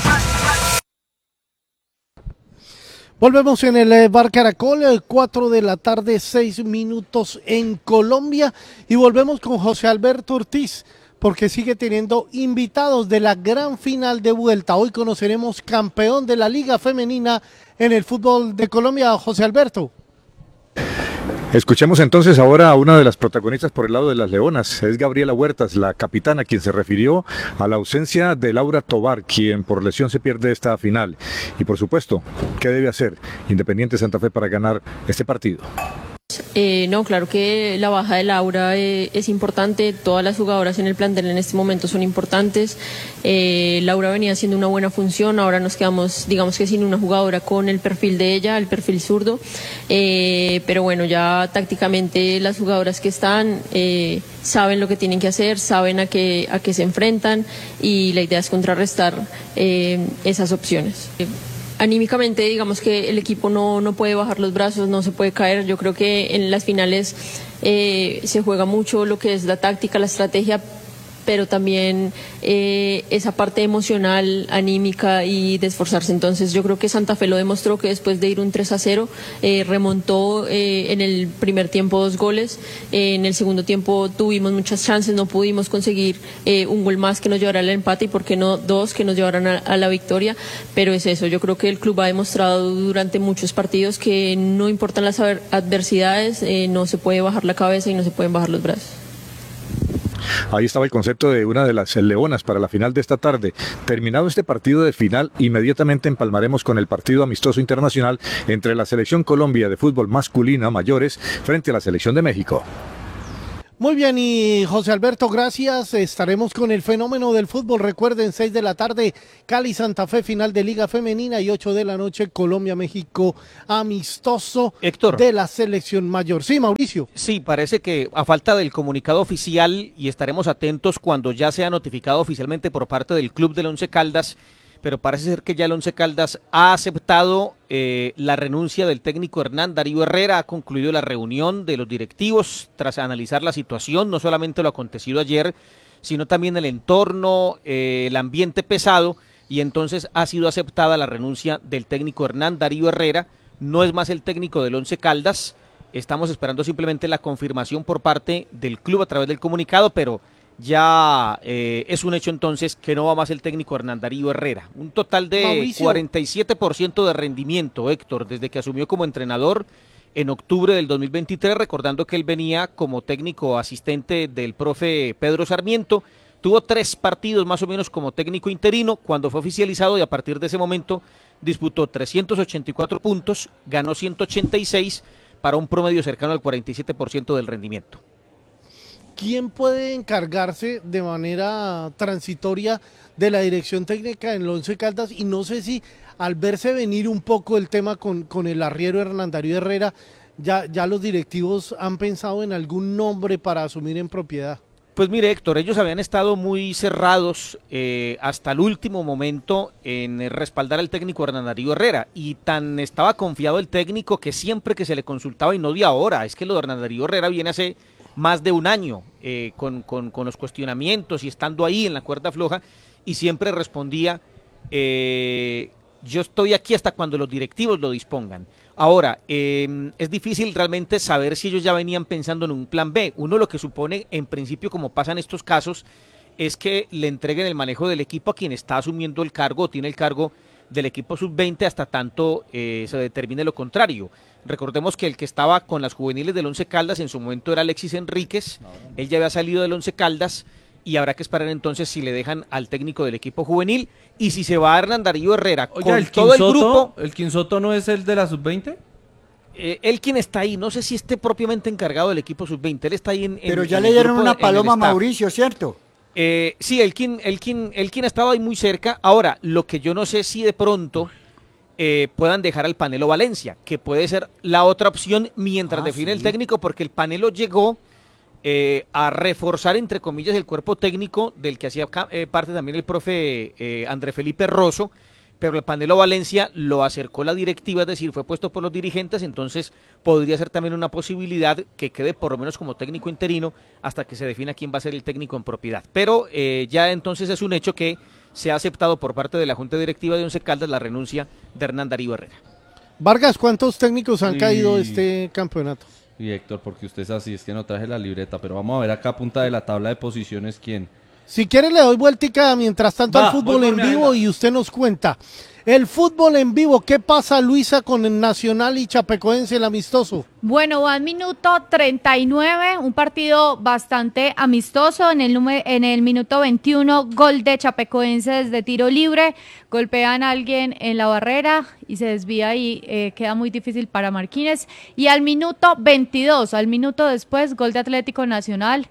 Volvemos en el Bar Caracol, 4 de la tarde, 6 minutos en Colombia, y volvemos con José Alberto Ortiz, porque sigue teniendo invitados de la gran final de vuelta. Hoy conoceremos campeón de la Liga Femenina en el fútbol de Colombia, José Alberto. Escuchemos entonces ahora a una de las protagonistas por el lado de las Leonas. Es Gabriela Huertas, la capitana, quien se refirió a la ausencia de Laura Tovar, quien por lesión se pierde esta final. Y por supuesto, ¿qué debe hacer Independiente Santa Fe para ganar este partido? No, claro que la baja de Laura es importante. Todas las jugadoras en el plantel en este momento son importantes. Laura venía haciendo una buena función, ahora nos quedamos, digamos que sin una jugadora con el perfil de ella, el perfil zurdo. Pero bueno, ya tácticamente las jugadoras que están saben lo que tienen que hacer, saben a qué se enfrentan, y la idea es contrarrestar esas opciones. Anímicamente, digamos que el equipo no puede bajar los brazos, no se puede caer. Yo creo que en las finales se juega mucho lo que es la táctica, la estrategia, pero también esa parte emocional, anímica y de esforzarse. Entonces yo creo que Santa Fe lo demostró, que después de ir un 3-0, remontó en el primer tiempo 2 goles, en el segundo tiempo tuvimos muchas chances, no pudimos conseguir un gol más que nos llevara al empate, y por qué no 2 que nos llevaran a la victoria, pero es eso. Yo creo que el club ha demostrado durante muchos partidos que no importan las adversidades, no se puede bajar la cabeza y no se pueden bajar los brazos. Ahí estaba el concepto de una de las leonas para la final de esta tarde. Terminado este partido de final, inmediatamente empalmaremos con el partido amistoso internacional entre la Selección Colombia de fútbol masculina mayores frente a la Selección de México. Muy bien, y José Alberto, gracias. Estaremos con el fenómeno del fútbol. Recuerden, 6 de la tarde, Cali Santa Fe, final de Liga Femenina, y 8 de la noche, Colombia-México, amistoso Héctor, de la selección mayor. Sí, Mauricio. Sí, parece que a falta del comunicado oficial, y estaremos atentos cuando ya sea notificado oficialmente por parte del club del Once Caldas, pero parece ser que ya el Once Caldas ha aceptado la renuncia del técnico Hernán Darío Herrera. Ha concluido la reunión de los directivos tras analizar la situación, no solamente lo acontecido ayer, sino también el entorno, el ambiente pesado, y entonces ha sido aceptada la renuncia del técnico Hernán Darío Herrera. No es más el técnico del Once Caldas. Estamos esperando simplemente la confirmación por parte del club a través del comunicado, pero ya es un hecho entonces que no va más el técnico Hernán Darío Herrera. Un total de Mauricio, 47% de rendimiento, Héctor, desde que asumió como entrenador en octubre del 2023, recordando que él venía como técnico asistente del profe Pedro Sarmiento. Tuvo 3 partidos más o menos como técnico interino cuando fue oficializado, y a partir de ese momento disputó 384 puntos, ganó 186 para un promedio cercano al 47% del rendimiento. ¿Quién puede encargarse de manera transitoria de la dirección técnica en el Once Caldas? Y no sé si al verse venir un poco el tema con el arriero Hernán Darío Herrera, ya los directivos han pensado en algún nombre para asumir en propiedad. Pues mire, Héctor, ellos habían estado muy cerrados hasta el último momento en respaldar al técnico Hernán Darío Herrera, y tan estaba confiado el técnico que siempre que se le consultaba, y no de ahora, es que lo de Hernán Darío Herrera viene hace más de un año con los cuestionamientos y estando ahí en la cuerda floja, y siempre respondía, yo estoy aquí hasta cuando los directivos lo dispongan. Ahora, es difícil realmente saber si ellos ya venían pensando en un plan B. Uno lo que supone, en principio, como pasa en estos casos, es que le entreguen el manejo del equipo a quien está asumiendo el cargo o tiene el cargo del equipo sub-20 hasta tanto se determine lo contrario. Recordemos que el que estaba con las juveniles del Once Caldas en su momento era Alexis Enríquez. Él ya había salido del Once Caldas, y habrá que esperar entonces si le dejan al técnico del equipo juvenil y si se va a Hernán Darío Herrera. Oiga, con ¿el todo el grupo. ¿El Quinsoto no es el de la sub-20? Él quien está ahí, no sé si esté propiamente encargado del equipo sub-20, él está ahí en... Pero ya le dieron una paloma a Mauricio, ¿cierto? Sí, el quien ha estado ahí muy cerca. Ahora, lo que yo no sé si de pronto puedan dejar al Panelo Valencia, que puede ser la otra opción mientras define el técnico, porque el Panelo llegó a reforzar, entre comillas, el cuerpo técnico del que hacía parte también el profe André Felipe Rosso, pero el Panelo Valencia lo acercó la directiva, es decir, fue puesto por los dirigentes, entonces podría ser también una posibilidad que quede por lo menos como técnico interino hasta que se defina quién va a ser el técnico en propiedad. Pero ya entonces es un hecho que se ha aceptado por parte de la Junta Directiva de Once Caldas la renuncia de Hernán Darío Herrera. Vargas, ¿cuántos técnicos han caído este campeonato? Y Héctor, porque usted es así, es que no traje la libreta, pero vamos a ver acá a punta de la tabla de posiciones quién. Si quiere le doy vueltica mientras tanto al fútbol en vivo y usted nos cuenta. El fútbol en vivo, ¿qué pasa, Luisa, con el Nacional y Chapecoense, el amistoso? Bueno, va en minuto 39, un partido bastante amistoso. En el minuto 21, gol de Chapecoense desde tiro libre. Golpean a alguien en la barrera y se desvía y queda muy difícil para Marquínez. Y al minuto 22, al minuto después, gol de Atlético Nacional,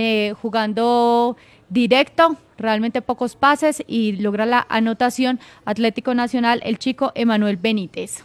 jugando directo, realmente pocos pases, y logra la anotación Atlético Nacional, el chico Emanuel Benítez.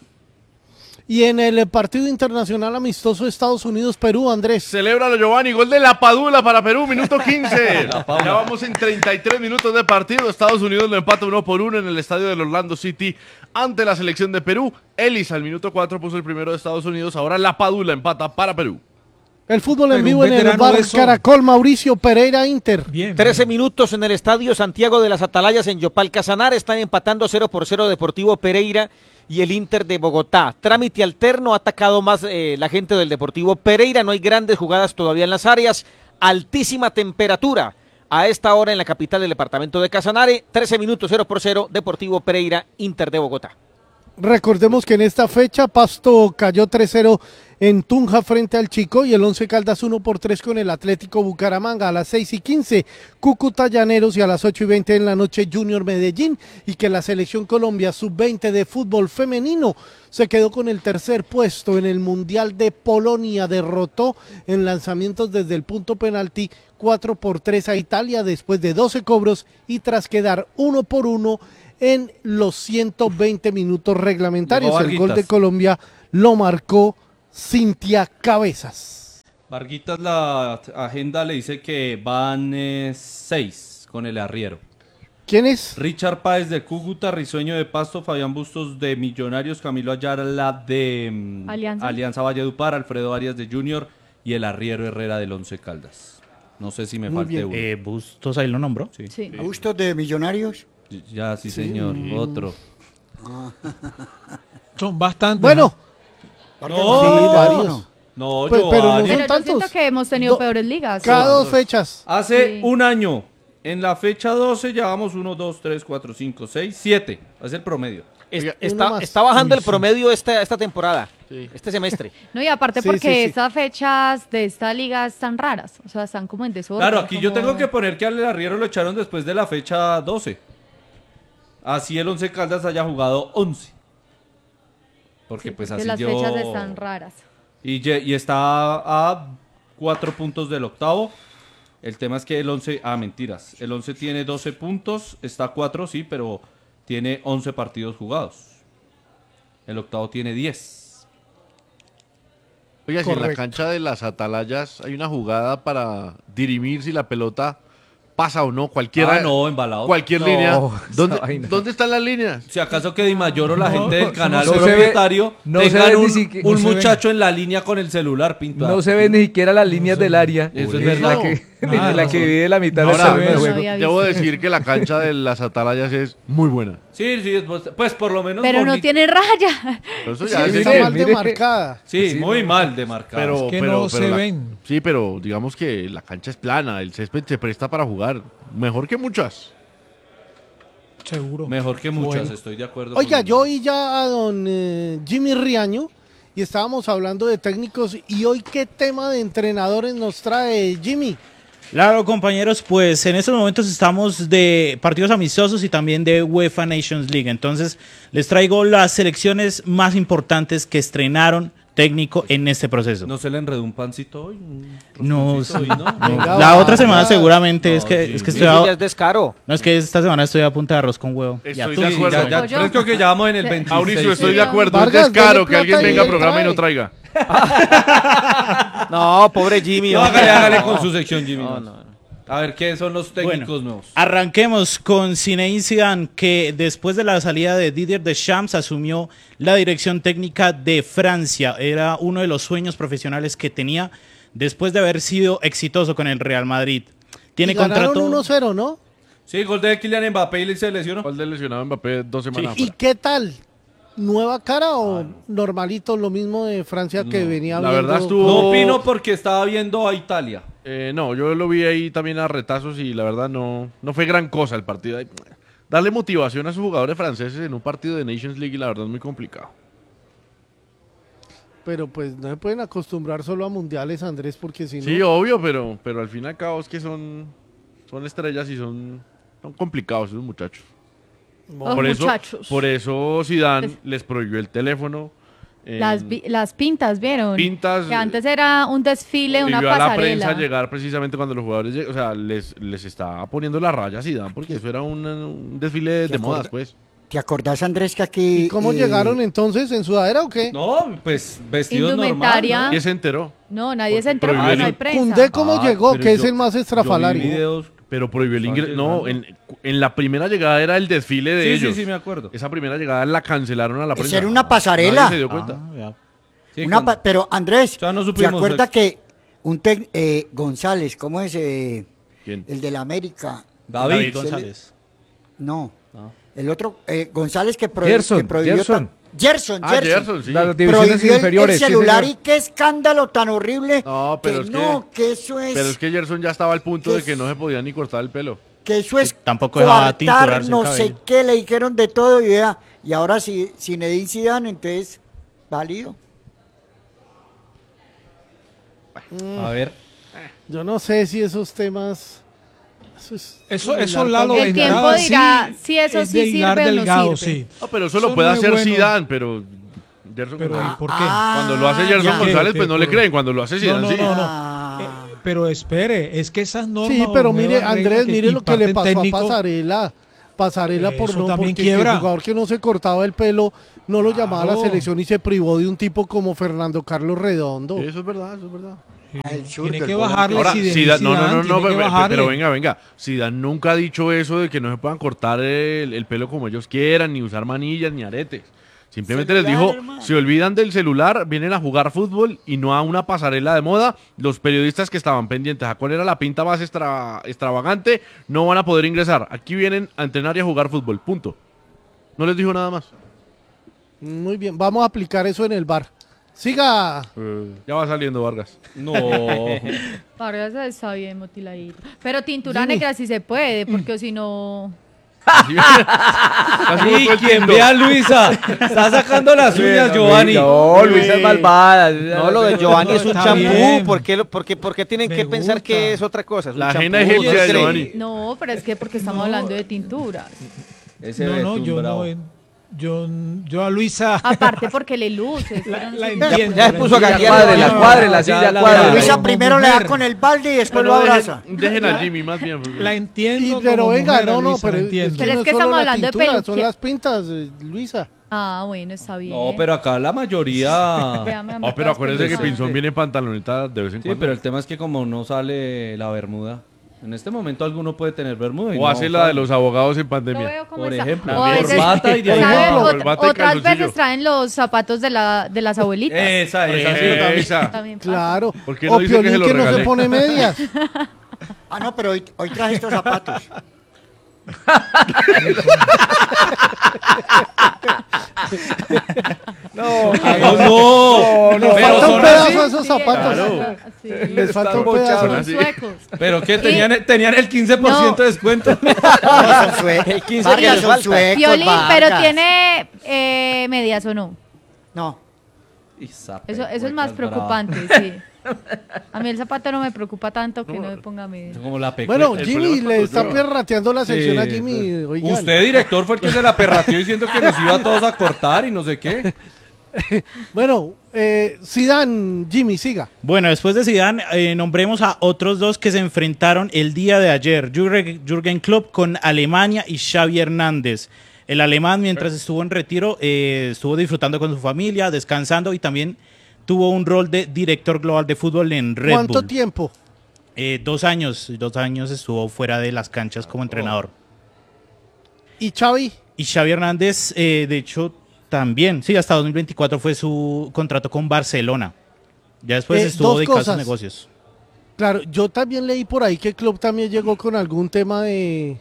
Y en el partido internacional amistoso Estados Unidos-Perú, Andrés. Celébralo, Giovanni, gol de La Padula para Perú, minuto 15. Ya vamos en 33 minutos de partido. Estados Unidos lo empata 1-1 en el estadio del Orlando City ante la selección de Perú. Ellis al minuto 4 puso el primero de Estados Unidos, ahora La Padula empata para Perú. El fútbol en vivo en el bar Caracol, Mauricio Pereira, Inter. Bien, 13 minutos en el estadio Santiago de las Atalayas en Yopal Casanare. Están empatando 0-0 Deportivo Pereira y el Inter de Bogotá. Trámite alterno, ha atacado más la gente del Deportivo Pereira. No hay grandes jugadas todavía en las áreas. Altísima temperatura a esta hora en la capital del departamento de Casanare. 13 minutos, 0-0, Deportivo Pereira, Inter de Bogotá. Recordemos que en esta fecha Pasto cayó 3-0 en Tunja frente al Chico y el Once Caldas 1-3 con el Atlético Bucaramanga. A las 6:15 Cúcuta Llaneros y a las 8:20 en la noche Junior Medellín, y que la Selección Colombia sub-20 de fútbol femenino se quedó con el tercer puesto en el Mundial de Polonia. Derrotó en lanzamientos desde el punto penalti 4-3 a Italia después de 12 cobros y tras quedar 1-1 en los 120 minutos reglamentarios. El gol de Colombia lo marcó Cintia Cabezas. Varguitas, la agenda le dice que van 6 con el arriero. ¿Quién es? Richard Páez de Cúcuta, Risueño de Pasto, Fabián Bustos de Millonarios, Camilo Ayala de Alianza Valledupar, Alfredo Arias de Junior y el arriero Herrera del Once Caldas. No sé si me falte uno. Bustos ahí lo nombró. Sí. ¿Bustos de Millonarios? Ya, sí, señor. Otro. Son bastantes. Bueno. No, varios. No, pero no son Pero yo tantos. siento que hemos tenido peores ligas. Cada 2 fechas. Hace un año, en la fecha 12, llevamos 1, 2, 3, 4, 5, 6, 7. Es el promedio. Está bajando el promedio esta temporada, este semestre. No, y aparte Sí, porque sí, sí. estas fechas de esta liga están raras. O sea, están como en desorden. Claro, aquí yo como- tengo que poner que al arriero lo echaron después de la fecha 12. Así el Once Caldas haya jugado 11. Porque pues que así las llevó... fechas están raras. Y está a 4 puntos del octavo. El tema es que el 11... mentiras. El 11 tiene 12 puntos. Está a 4, sí, pero tiene 11 partidos jugados. El octavo tiene 10. Oiga, si en la Correcto. cancha de las Atalayas hay una jugada para dirimir si la pelota pasa o no, cualquiera. No, embalado. Cualquier No, línea. esa vaina. ¿Dónde están las líneas? Si acaso que Di Mayor o la gente del canal no se ve- propietario no se tengan ve ni un siquiera- no se ve. muchacho en la línea con el celular pintado. No se ven ni siquiera las líneas del área. Eso es La verdad. la que divide la mitad del Ahora, terreno de juego. debo decir que la cancha de las Atalayas es muy buena. Sí, pues por lo menos Pero no bonito. tiene raya. Pero eso Sí, ya es está decir, mal demarcada. Sí, muy mal demarcado. Pero, Es que pero- no pero se la- ven. Sí, pero digamos que la cancha es plana, el césped se presta para jugar. Mejor que muchas. Seguro. Mejor que muchas, Bueno. estoy de acuerdo. Oiga, con- yo oí ya a don Jimmy Riaño y estábamos hablando de técnicos, y hoy qué tema de entrenadores nos trae Jimmy. Claro, compañeros, pues en estos momentos estamos de partidos amistosos y también de UEFA Nations League. Entonces, les traigo las selecciones más importantes que estrenaron técnico en este proceso. ¿No se le enredó un pancito hoy? No, rosconcito sí. hoy, ¿no? Venga, La va, otra semana va. seguramente No, es que sí. estoy Eso ya es descaro. No, es que esta semana estoy a punta de arroz con huevo. Estoy Sí, de acuerdo. ya fresco que ya vamos en el 26. Mauricio, estoy Sí, de acuerdo. Vargas, es descaro dele que alguien plata y venga al él programa y trae. no traiga. No, pobre Jimmy. No, hombre. hágale con su sección, Jimmy. No. A ver, ¿qué son los técnicos nuevos? Arranquemos con Zinedine Zidane, que después de la salida de Didier Deschamps asumió la dirección técnica de Francia. Era uno de los sueños profesionales que tenía después de haber sido exitoso con el Real Madrid. Tiene Y ganaron contrato 1-0, ¿no? Sí, gol de Kylian Mbappé y se lesionó. ¿Cuál de lesionado Mbappé 2 semanas ¿Y afuera? qué tal? ¿Nueva cara o normalito, lo mismo de Francia que venía la viendo? verdad estuvo- No opino porque estaba viendo a Italia. No, yo lo vi ahí también a retazos y la verdad no fue gran cosa el partido. Darle motivación a sus jugadores franceses en un partido de Nations League, la verdad es muy complicado. Pero pues no se pueden acostumbrar solo a mundiales, Andrés, porque si no... Sí, obvio, pero al fin y al cabo es que son estrellas y son complicados esos muchachos. Oh, muchachos. Por eso Zidane les prohibió el teléfono. Las pintas, ¿vieron? Pintas, Que antes era un desfile, una prohibió a la pasarela. prensa llegar precisamente cuando los jugadores o sea, les estaba poniendo la raya a Zidane porque eso era un desfile de modas, pues. ¿Te acordás, Andrés, que aquí... ¿Y cómo llegaron entonces? ¿En sudadera o qué? No, pues vestidos Indumentaria. normal. ¿Quién se enteró? No, nadie se enteró, prohibió no hay el- prensa. Cundé cómo llegó, pero que es yo- el más estrafalario. yo vi videos, pero prohibió el ingreso. No, en la primera llegada era el desfile de Sí, ellos. sí, me acuerdo. Esa primera llegada la cancelaron a la Esa prensa. era una pasarela. Nadie se dio cuenta. Sí, Pero Andrés, Ya no ¿se supimos, acuerda que González, ¿cómo es? ¿Quién? El de la América. David González. No. No. El otro, González que, Gerson, que prohibió... Gerson. Gerson. Gerson, sí. Las divisiones Prohibió inferiores. el sí, celular señor. y qué escándalo tan horrible. No, pero que es no, que eso es... Pero es que Gerson ya estaba al punto ¿Qué de que no se podía ni cortar el pelo. que eso es Tampoco dejaba coartar, tinturarse el no sé cabello. qué, le dijeron de todo y vea, Y ahora si Zinedine Zidane, entonces, válido. A ver. Yo no sé si esos temas... Eso Lalo, el tiempo dirá si eso sí sirve o no sirve. Sí. No, pero eso lo puede hacer Zidane, pero... ¿por qué? Cuando lo hace Gerson González, pues no le creen. Cuando lo hace Zidane, sí. Pero espere, es que esas normas... Sí, pero mire, nuevas Andrés, reglas mire lo que le pasó técnico, a Pasarela. Pasarela por eso no, también porque quiebra. el jugador que no se cortaba el pelo no lo llamaba a la Claro. selección y se privó de un tipo como Fernando Carlos Redondo. Eso es verdad, eso es verdad. Tiene que bajarle Ahora, Zidane, no, tiene que bajarle. pero venga. Zidane nunca ha dicho eso de que no se puedan cortar el pelo como ellos quieran, ni usar manillas, ni aretes. Simplemente les dijo, se olvidan del celular, vienen a jugar fútbol y no a una pasarela de moda. Los periodistas que estaban pendientes a cuál era la pinta más extravagante no van a poder ingresar. Aquí vienen a entrenar y a jugar fútbol, punto. No les dijo nada más. Muy bien, vamos a aplicar eso en el bar. Siga. Ya va saliendo Vargas. No. Vargas está bien motiladito. Pero tintura negra sí se puede, porque si no... Y quien vea a Luisa, está sacando las uñas, Giovanni. No, Luisa es malvada. No, lo de Giovanni es un Está champú. bien. ¿Por qué tienen que pensar que es otra cosa? Es un La champú. ajena egipcia de Giovanni. No, pero es que porque estamos hablando de tinturas. Yo a Luisa... Aparte porque le luce. La entiendo. Ya se puso a La Pero Luisa primero le da con el balde y después lo abraza. Dejen a Jimmy más bien. La entiendo. Pero como venga, mujer, no, Luisa, pero la entiendo. Pero es no que solo estamos la hablando de tintura, son peluque. las pintas, Luisa. Ah, bueno, está bien. No, pero acá la mayoría... Pero acuérdense que Pinzón viene en pantaloneta de vez en Sí, cuando. pero el tema es que como no sale la bermuda, en este momento alguno puede tener bermuda. Y O no hace la de los abogados en pandemia. Por ejemplo, O a veces, corbata y de ahí ¿sabe? abajo. Corbata y Otras calzoncillo. veces traen los zapatos de las abuelitas. Esa sí. Esa. También pasa. Claro. ¿Por qué no O dice que se Piolín lo que no se regalé? pone medias. Ah, no, pero hoy traje estos zapatos. No, Les pero falta un son pedazo así. de esos zapatos. Claro. Les falta un pedazo. Son así. Pero que tenían el 15% de descuento. El 15 que Vargas les son falta. suecos, Piolín, Vargas. pero tiene medias o no. No. Eso es más preocupante, sí. A mí el zapato no me preocupa tanto que no me ponga medias. Como la Bueno, Jimmy le está perrateando la sección a Jimmy. Oigan. Usted, director, fue el que se la perrateó diciendo que nos iba a todos a cortar y no sé qué. Bueno, Zidane, Jimmy, siga. Bueno, después de Zidane, nombremos a otros dos que se enfrentaron el día de ayer. Jürgen Klopp con Alemania y Xavi Hernández. El alemán, mientras estuvo en retiro, estuvo disfrutando con su familia, descansando y también tuvo un rol de director global de fútbol en Red Bull. ¿Cuánto tiempo? 2 años. 2 años estuvo fuera de las canchas como entrenador. ¿Y Xavi? Y Xavi Hernández, de hecho, también. Sí, hasta 2024 fue su contrato con Barcelona. Ya después estuvo dos dedicado a sus cosas. negocios. Claro, yo también leí por ahí que Klopp también llegó con algún tema de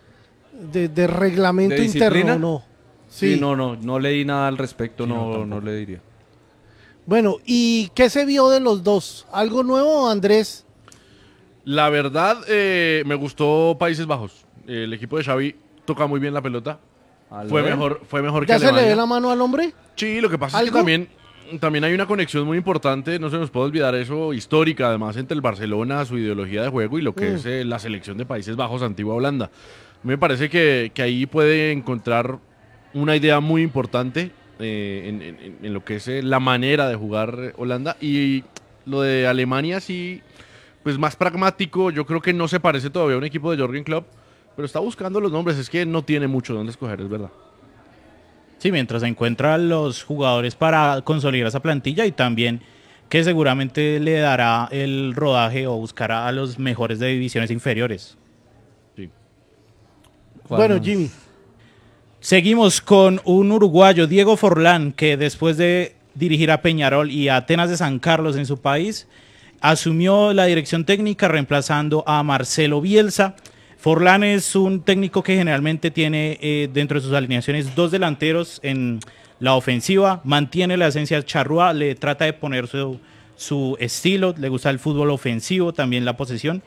reglamento ¿De disciplina? interno, ¿no? Sí, no leí nada al respecto, no le diría. Bueno, ¿y qué se vio de los dos? ¿Algo nuevo, Andrés? La verdad, me gustó Países Bajos. El equipo de Xavi toca muy bien la pelota. Fue mejor que ¿Ya se Alemania. le ve la mano al hombre? Sí, lo que pasa es que también hay una conexión muy importante, no se nos puede olvidar eso, histórica, además, entre el Barcelona, su ideología de juego y lo que es la selección de Países Bajos, antigua Holanda. Me parece que ahí puede encontrar una idea muy importante en lo que es la manera de jugar Holanda. Y lo de Alemania sí, pues más pragmático. Yo creo que no se parece todavía a un equipo de Jürgen Klopp, pero está buscando los nombres. Es que no tiene mucho donde escoger, es verdad. Sí, mientras encuentra los jugadores para consolidar esa plantilla y también que seguramente le dará el rodaje o buscará a los mejores de divisiones inferiores. Sí. Bueno, Jimmy. Seguimos con un uruguayo, Diego Forlán, que después de dirigir a Peñarol y a Atenas de San Carlos en su país, asumió la dirección técnica reemplazando a Marcelo Bielsa. Forlán es un técnico que generalmente tiene dentro de sus alineaciones 2 delanteros en la ofensiva, mantiene la esencia charrúa, le trata de poner su estilo, le gusta el fútbol ofensivo, también la posesión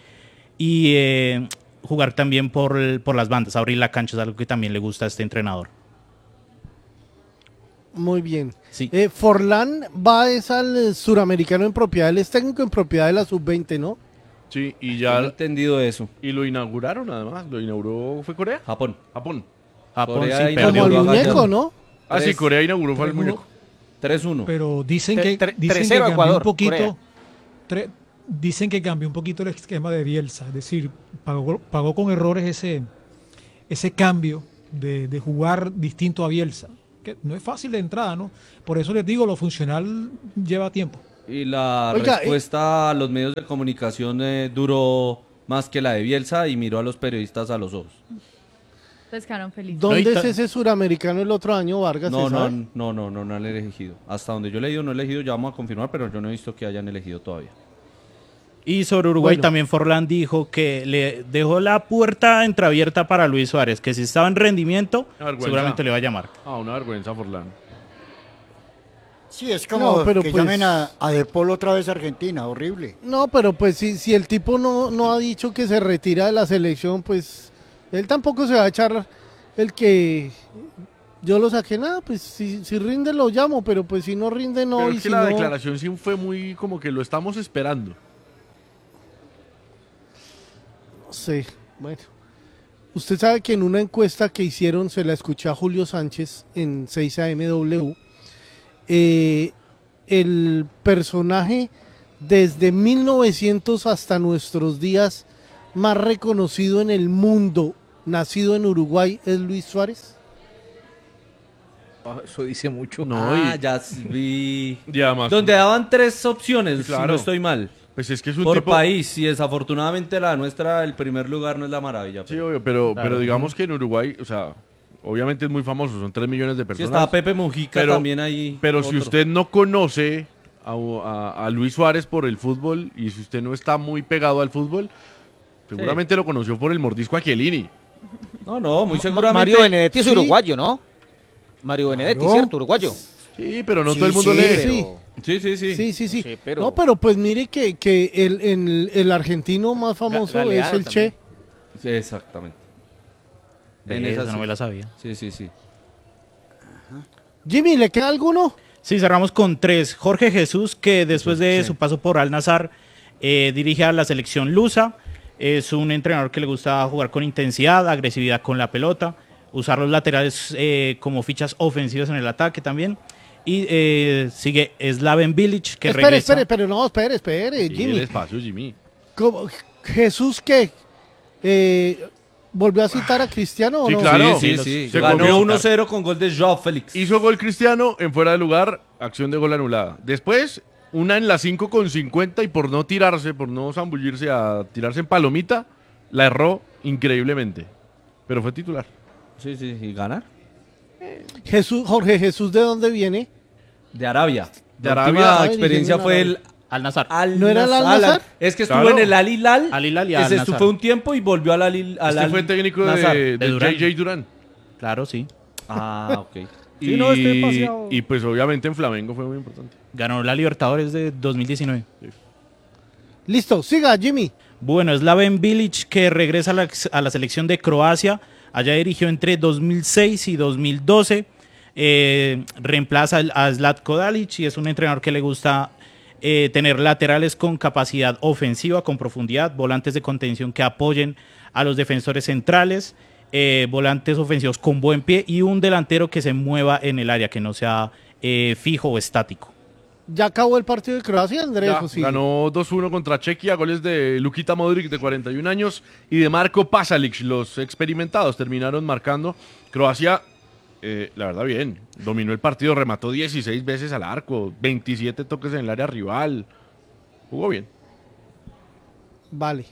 y jugar también por las bandas, abrir la cancha es algo que también le gusta a este entrenador. Muy bien. Sí. Forlán va al suramericano en propiedad, él es técnico en propiedad de la sub-20, ¿no? Sí, y ya... No he entendido eso. Y lo inauguraron además, lo inauguró, ¿fue Corea? Japón. Japón. Corea sí, Como el inauguró a muñeco, Gallardo. ¿no? Ah, sí, Corea inauguró fue el 3-1. muñeco. 3-1. Pero dicen que, dicen 3-0 que cambió Ecuador, un poquito. Corea. Dicen que cambió un poquito el esquema de Bielsa, es decir, pagó con errores ese cambio de jugar distinto a Bielsa, que no es fácil de entrada, ¿no? Por eso les digo, lo funcional lleva tiempo. Y la Oiga, respuesta a los medios de comunicación duró más que la de Bielsa y miró a los periodistas a los ojos. Pues quedaron felices. ¿Dónde es ese suramericano el otro año, Vargas? No, ¿se sabe? no han elegido. Hasta donde yo he leído, no he elegido, ya vamos a confirmar, pero yo no he visto que hayan elegido todavía. Y sobre Uruguay Bueno. también Forlán dijo que le dejó la puerta entreabierta para Luis Suárez, que si estaba en rendimiento, Una vergüenza. seguramente le va a llamar. Ah, una vergüenza, Forlán. Sí, es como No, pero que pues- llamen a De Paul otra vez a Argentina, horrible. No, pero pues si el tipo no ha dicho que se retira de la selección, pues él tampoco se va a echar el que yo lo saqué, nada, pues si rinde lo llamo, pero pues si no rinde no. Pero Y es que si la no, declaración sí fue muy como que lo estamos esperando. no sé, bueno. Usted sabe que en una encuesta que hicieron, se la escuché a Julio Sánchez en 6AMW, el personaje desde 1900 hasta nuestros días más reconocido en el mundo, nacido en Uruguay, es Luis Suárez. Eso dice mucho. No, ya vi. Ya más. Donde daban 3 opciones, si Claro. no estoy mal. Pues es que es un Por tipo... país, y desafortunadamente la nuestra, el primer lugar no es la maravilla. Sí, obvio, pero Claro. digamos que en Uruguay, o sea, obviamente es muy famoso, son 3 millones de Sí, personas. estaba Pepe Mujica también ahí. Pero si otro. usted no conoce a Luis Suárez por el fútbol y si usted no está muy pegado al fútbol, seguramente lo conoció por el mordisco a Chiellini. No, muy seguramente. Mario Benedetti es Sí. uruguayo, ¿no? Mario Benedetti, Claro. ¿cierto? Uruguayo. Sí, pero no Sí, todo el mundo sí, lee. pero- Sí. Sí. Sí, pero- No, pero pues mire que el argentino más famoso es Galeano el Che. Sí, exactamente. En Esa esa no sí. me la sabía. Sí. Jimmy, ¿le queda alguno? Sí, cerramos con 3. Jorge Jesús, que después de su paso por Al Nassr, dirige a la selección lusa. Es un entrenador que le gusta jugar con intensidad, agresividad con la pelota, usar los laterales como fichas ofensivas en el ataque también. Y sigue Slaven Bilic, que regresa. Espere, Sí, Jimmy. el espacio, Jimmy. ¿Cómo? ¿Jesús qué? ¿Volvió a citar a Cristiano o Sí, no? claro. Sí. Se Ganó comió- 1-0 con gol de Joao Félix. Hizo gol Cristiano en fuera de lugar, acción de gol anulada. Después, una en la 5 con 50 y por no tirarse, por no zambullirse a tirarse en palomita, la erró increíblemente. Pero fue titular. Sí, y ganar. Jorge Jesús, ¿de dónde viene? De Arabia. De La Arabia. última Ay, experiencia dije fue en el Al Nassr. ¿No era el Al Nassr? Es que estuvo Claro. en el Al Hilal. Al Hilal y Ese Al Nassr. fue un tiempo y volvió al Al Hilal. Este fue técnico de Durán. JJ Durán. Claro, sí. Ah, ok. Y, Sí, no, estoy paseado. y pues obviamente en Flamengo fue muy importante. Ganó la Libertadores de 2019. Listo, siga, Jimmy. Bueno, Slaven Bilic, que regresa a la selección de Croacia. Allá dirigió entre 2006 y 2012. Reemplaza a Zlatko Dalic y es un entrenador que le gusta tener laterales con capacidad ofensiva, con profundidad, volantes de contención que apoyen a los defensores centrales, volantes ofensivos con buen pie y un delantero que se mueva en el área, que no sea fijo o estático. ¿Ya acabó el partido de Croacia, Andrés? Ya, ¿O sigue? ganó 2-1 contra Chequia, goles de Lukita Modric de 41 años y de Marko Pasalic. Los experimentados terminaron marcando. Croacia, la verdad bien, dominó el partido, remató 16 veces al arco, 27 toques en el área rival. Jugó bien. Vale.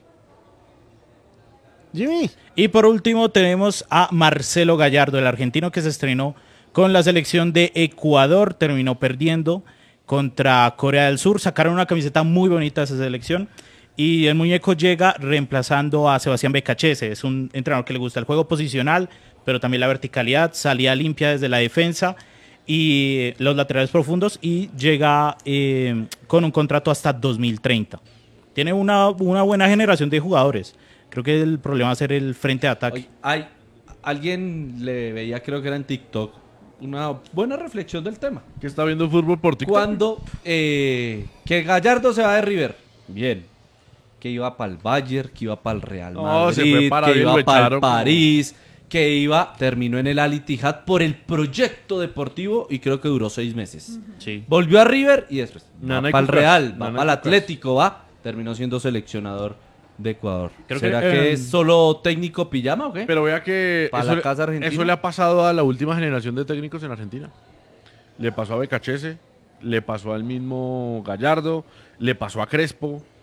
Jimmy. Y por último tenemos a Marcelo Gallardo, el argentino que se estrenó con la selección de Ecuador, terminó perdiendo contra Corea del Sur, sacaron una camiseta muy bonita de esa selección y el muñeco llega reemplazando a Sebastián Becachese, es un entrenador que le gusta el juego posicional, pero también la verticalidad, salida limpia desde la defensa y los laterales profundos y llega con un contrato hasta 2030. Tiene una buena generación de jugadores. Creo que el problema va a ser el frente de ataque. Alguien le veía, creo que era en TikTok, una buena reflexión del tema. ¿Qué está viendo fútbol por TikTok? Cuando que Gallardo se va de River, bien. Que iba para el Bayern, que iba para el Real Madrid, se fue para que bien, iba lo para el echaron París, terminó en el Al Ittihad por el proyecto deportivo y creo que duró 6 meses. Sí. Volvió a River y después Nana va y para el Cucas, Real, va Nana y para el Cucas. Atlético, terminó siendo seleccionador de Ecuador. Creo ¿Será que, que es solo técnico pijama o qué? Pero vea que Para la casa argentina. eso le ha pasado a la última generación de técnicos en Argentina. Le pasó a Becachese, le pasó al mismo Gallardo, le pasó a Crespo.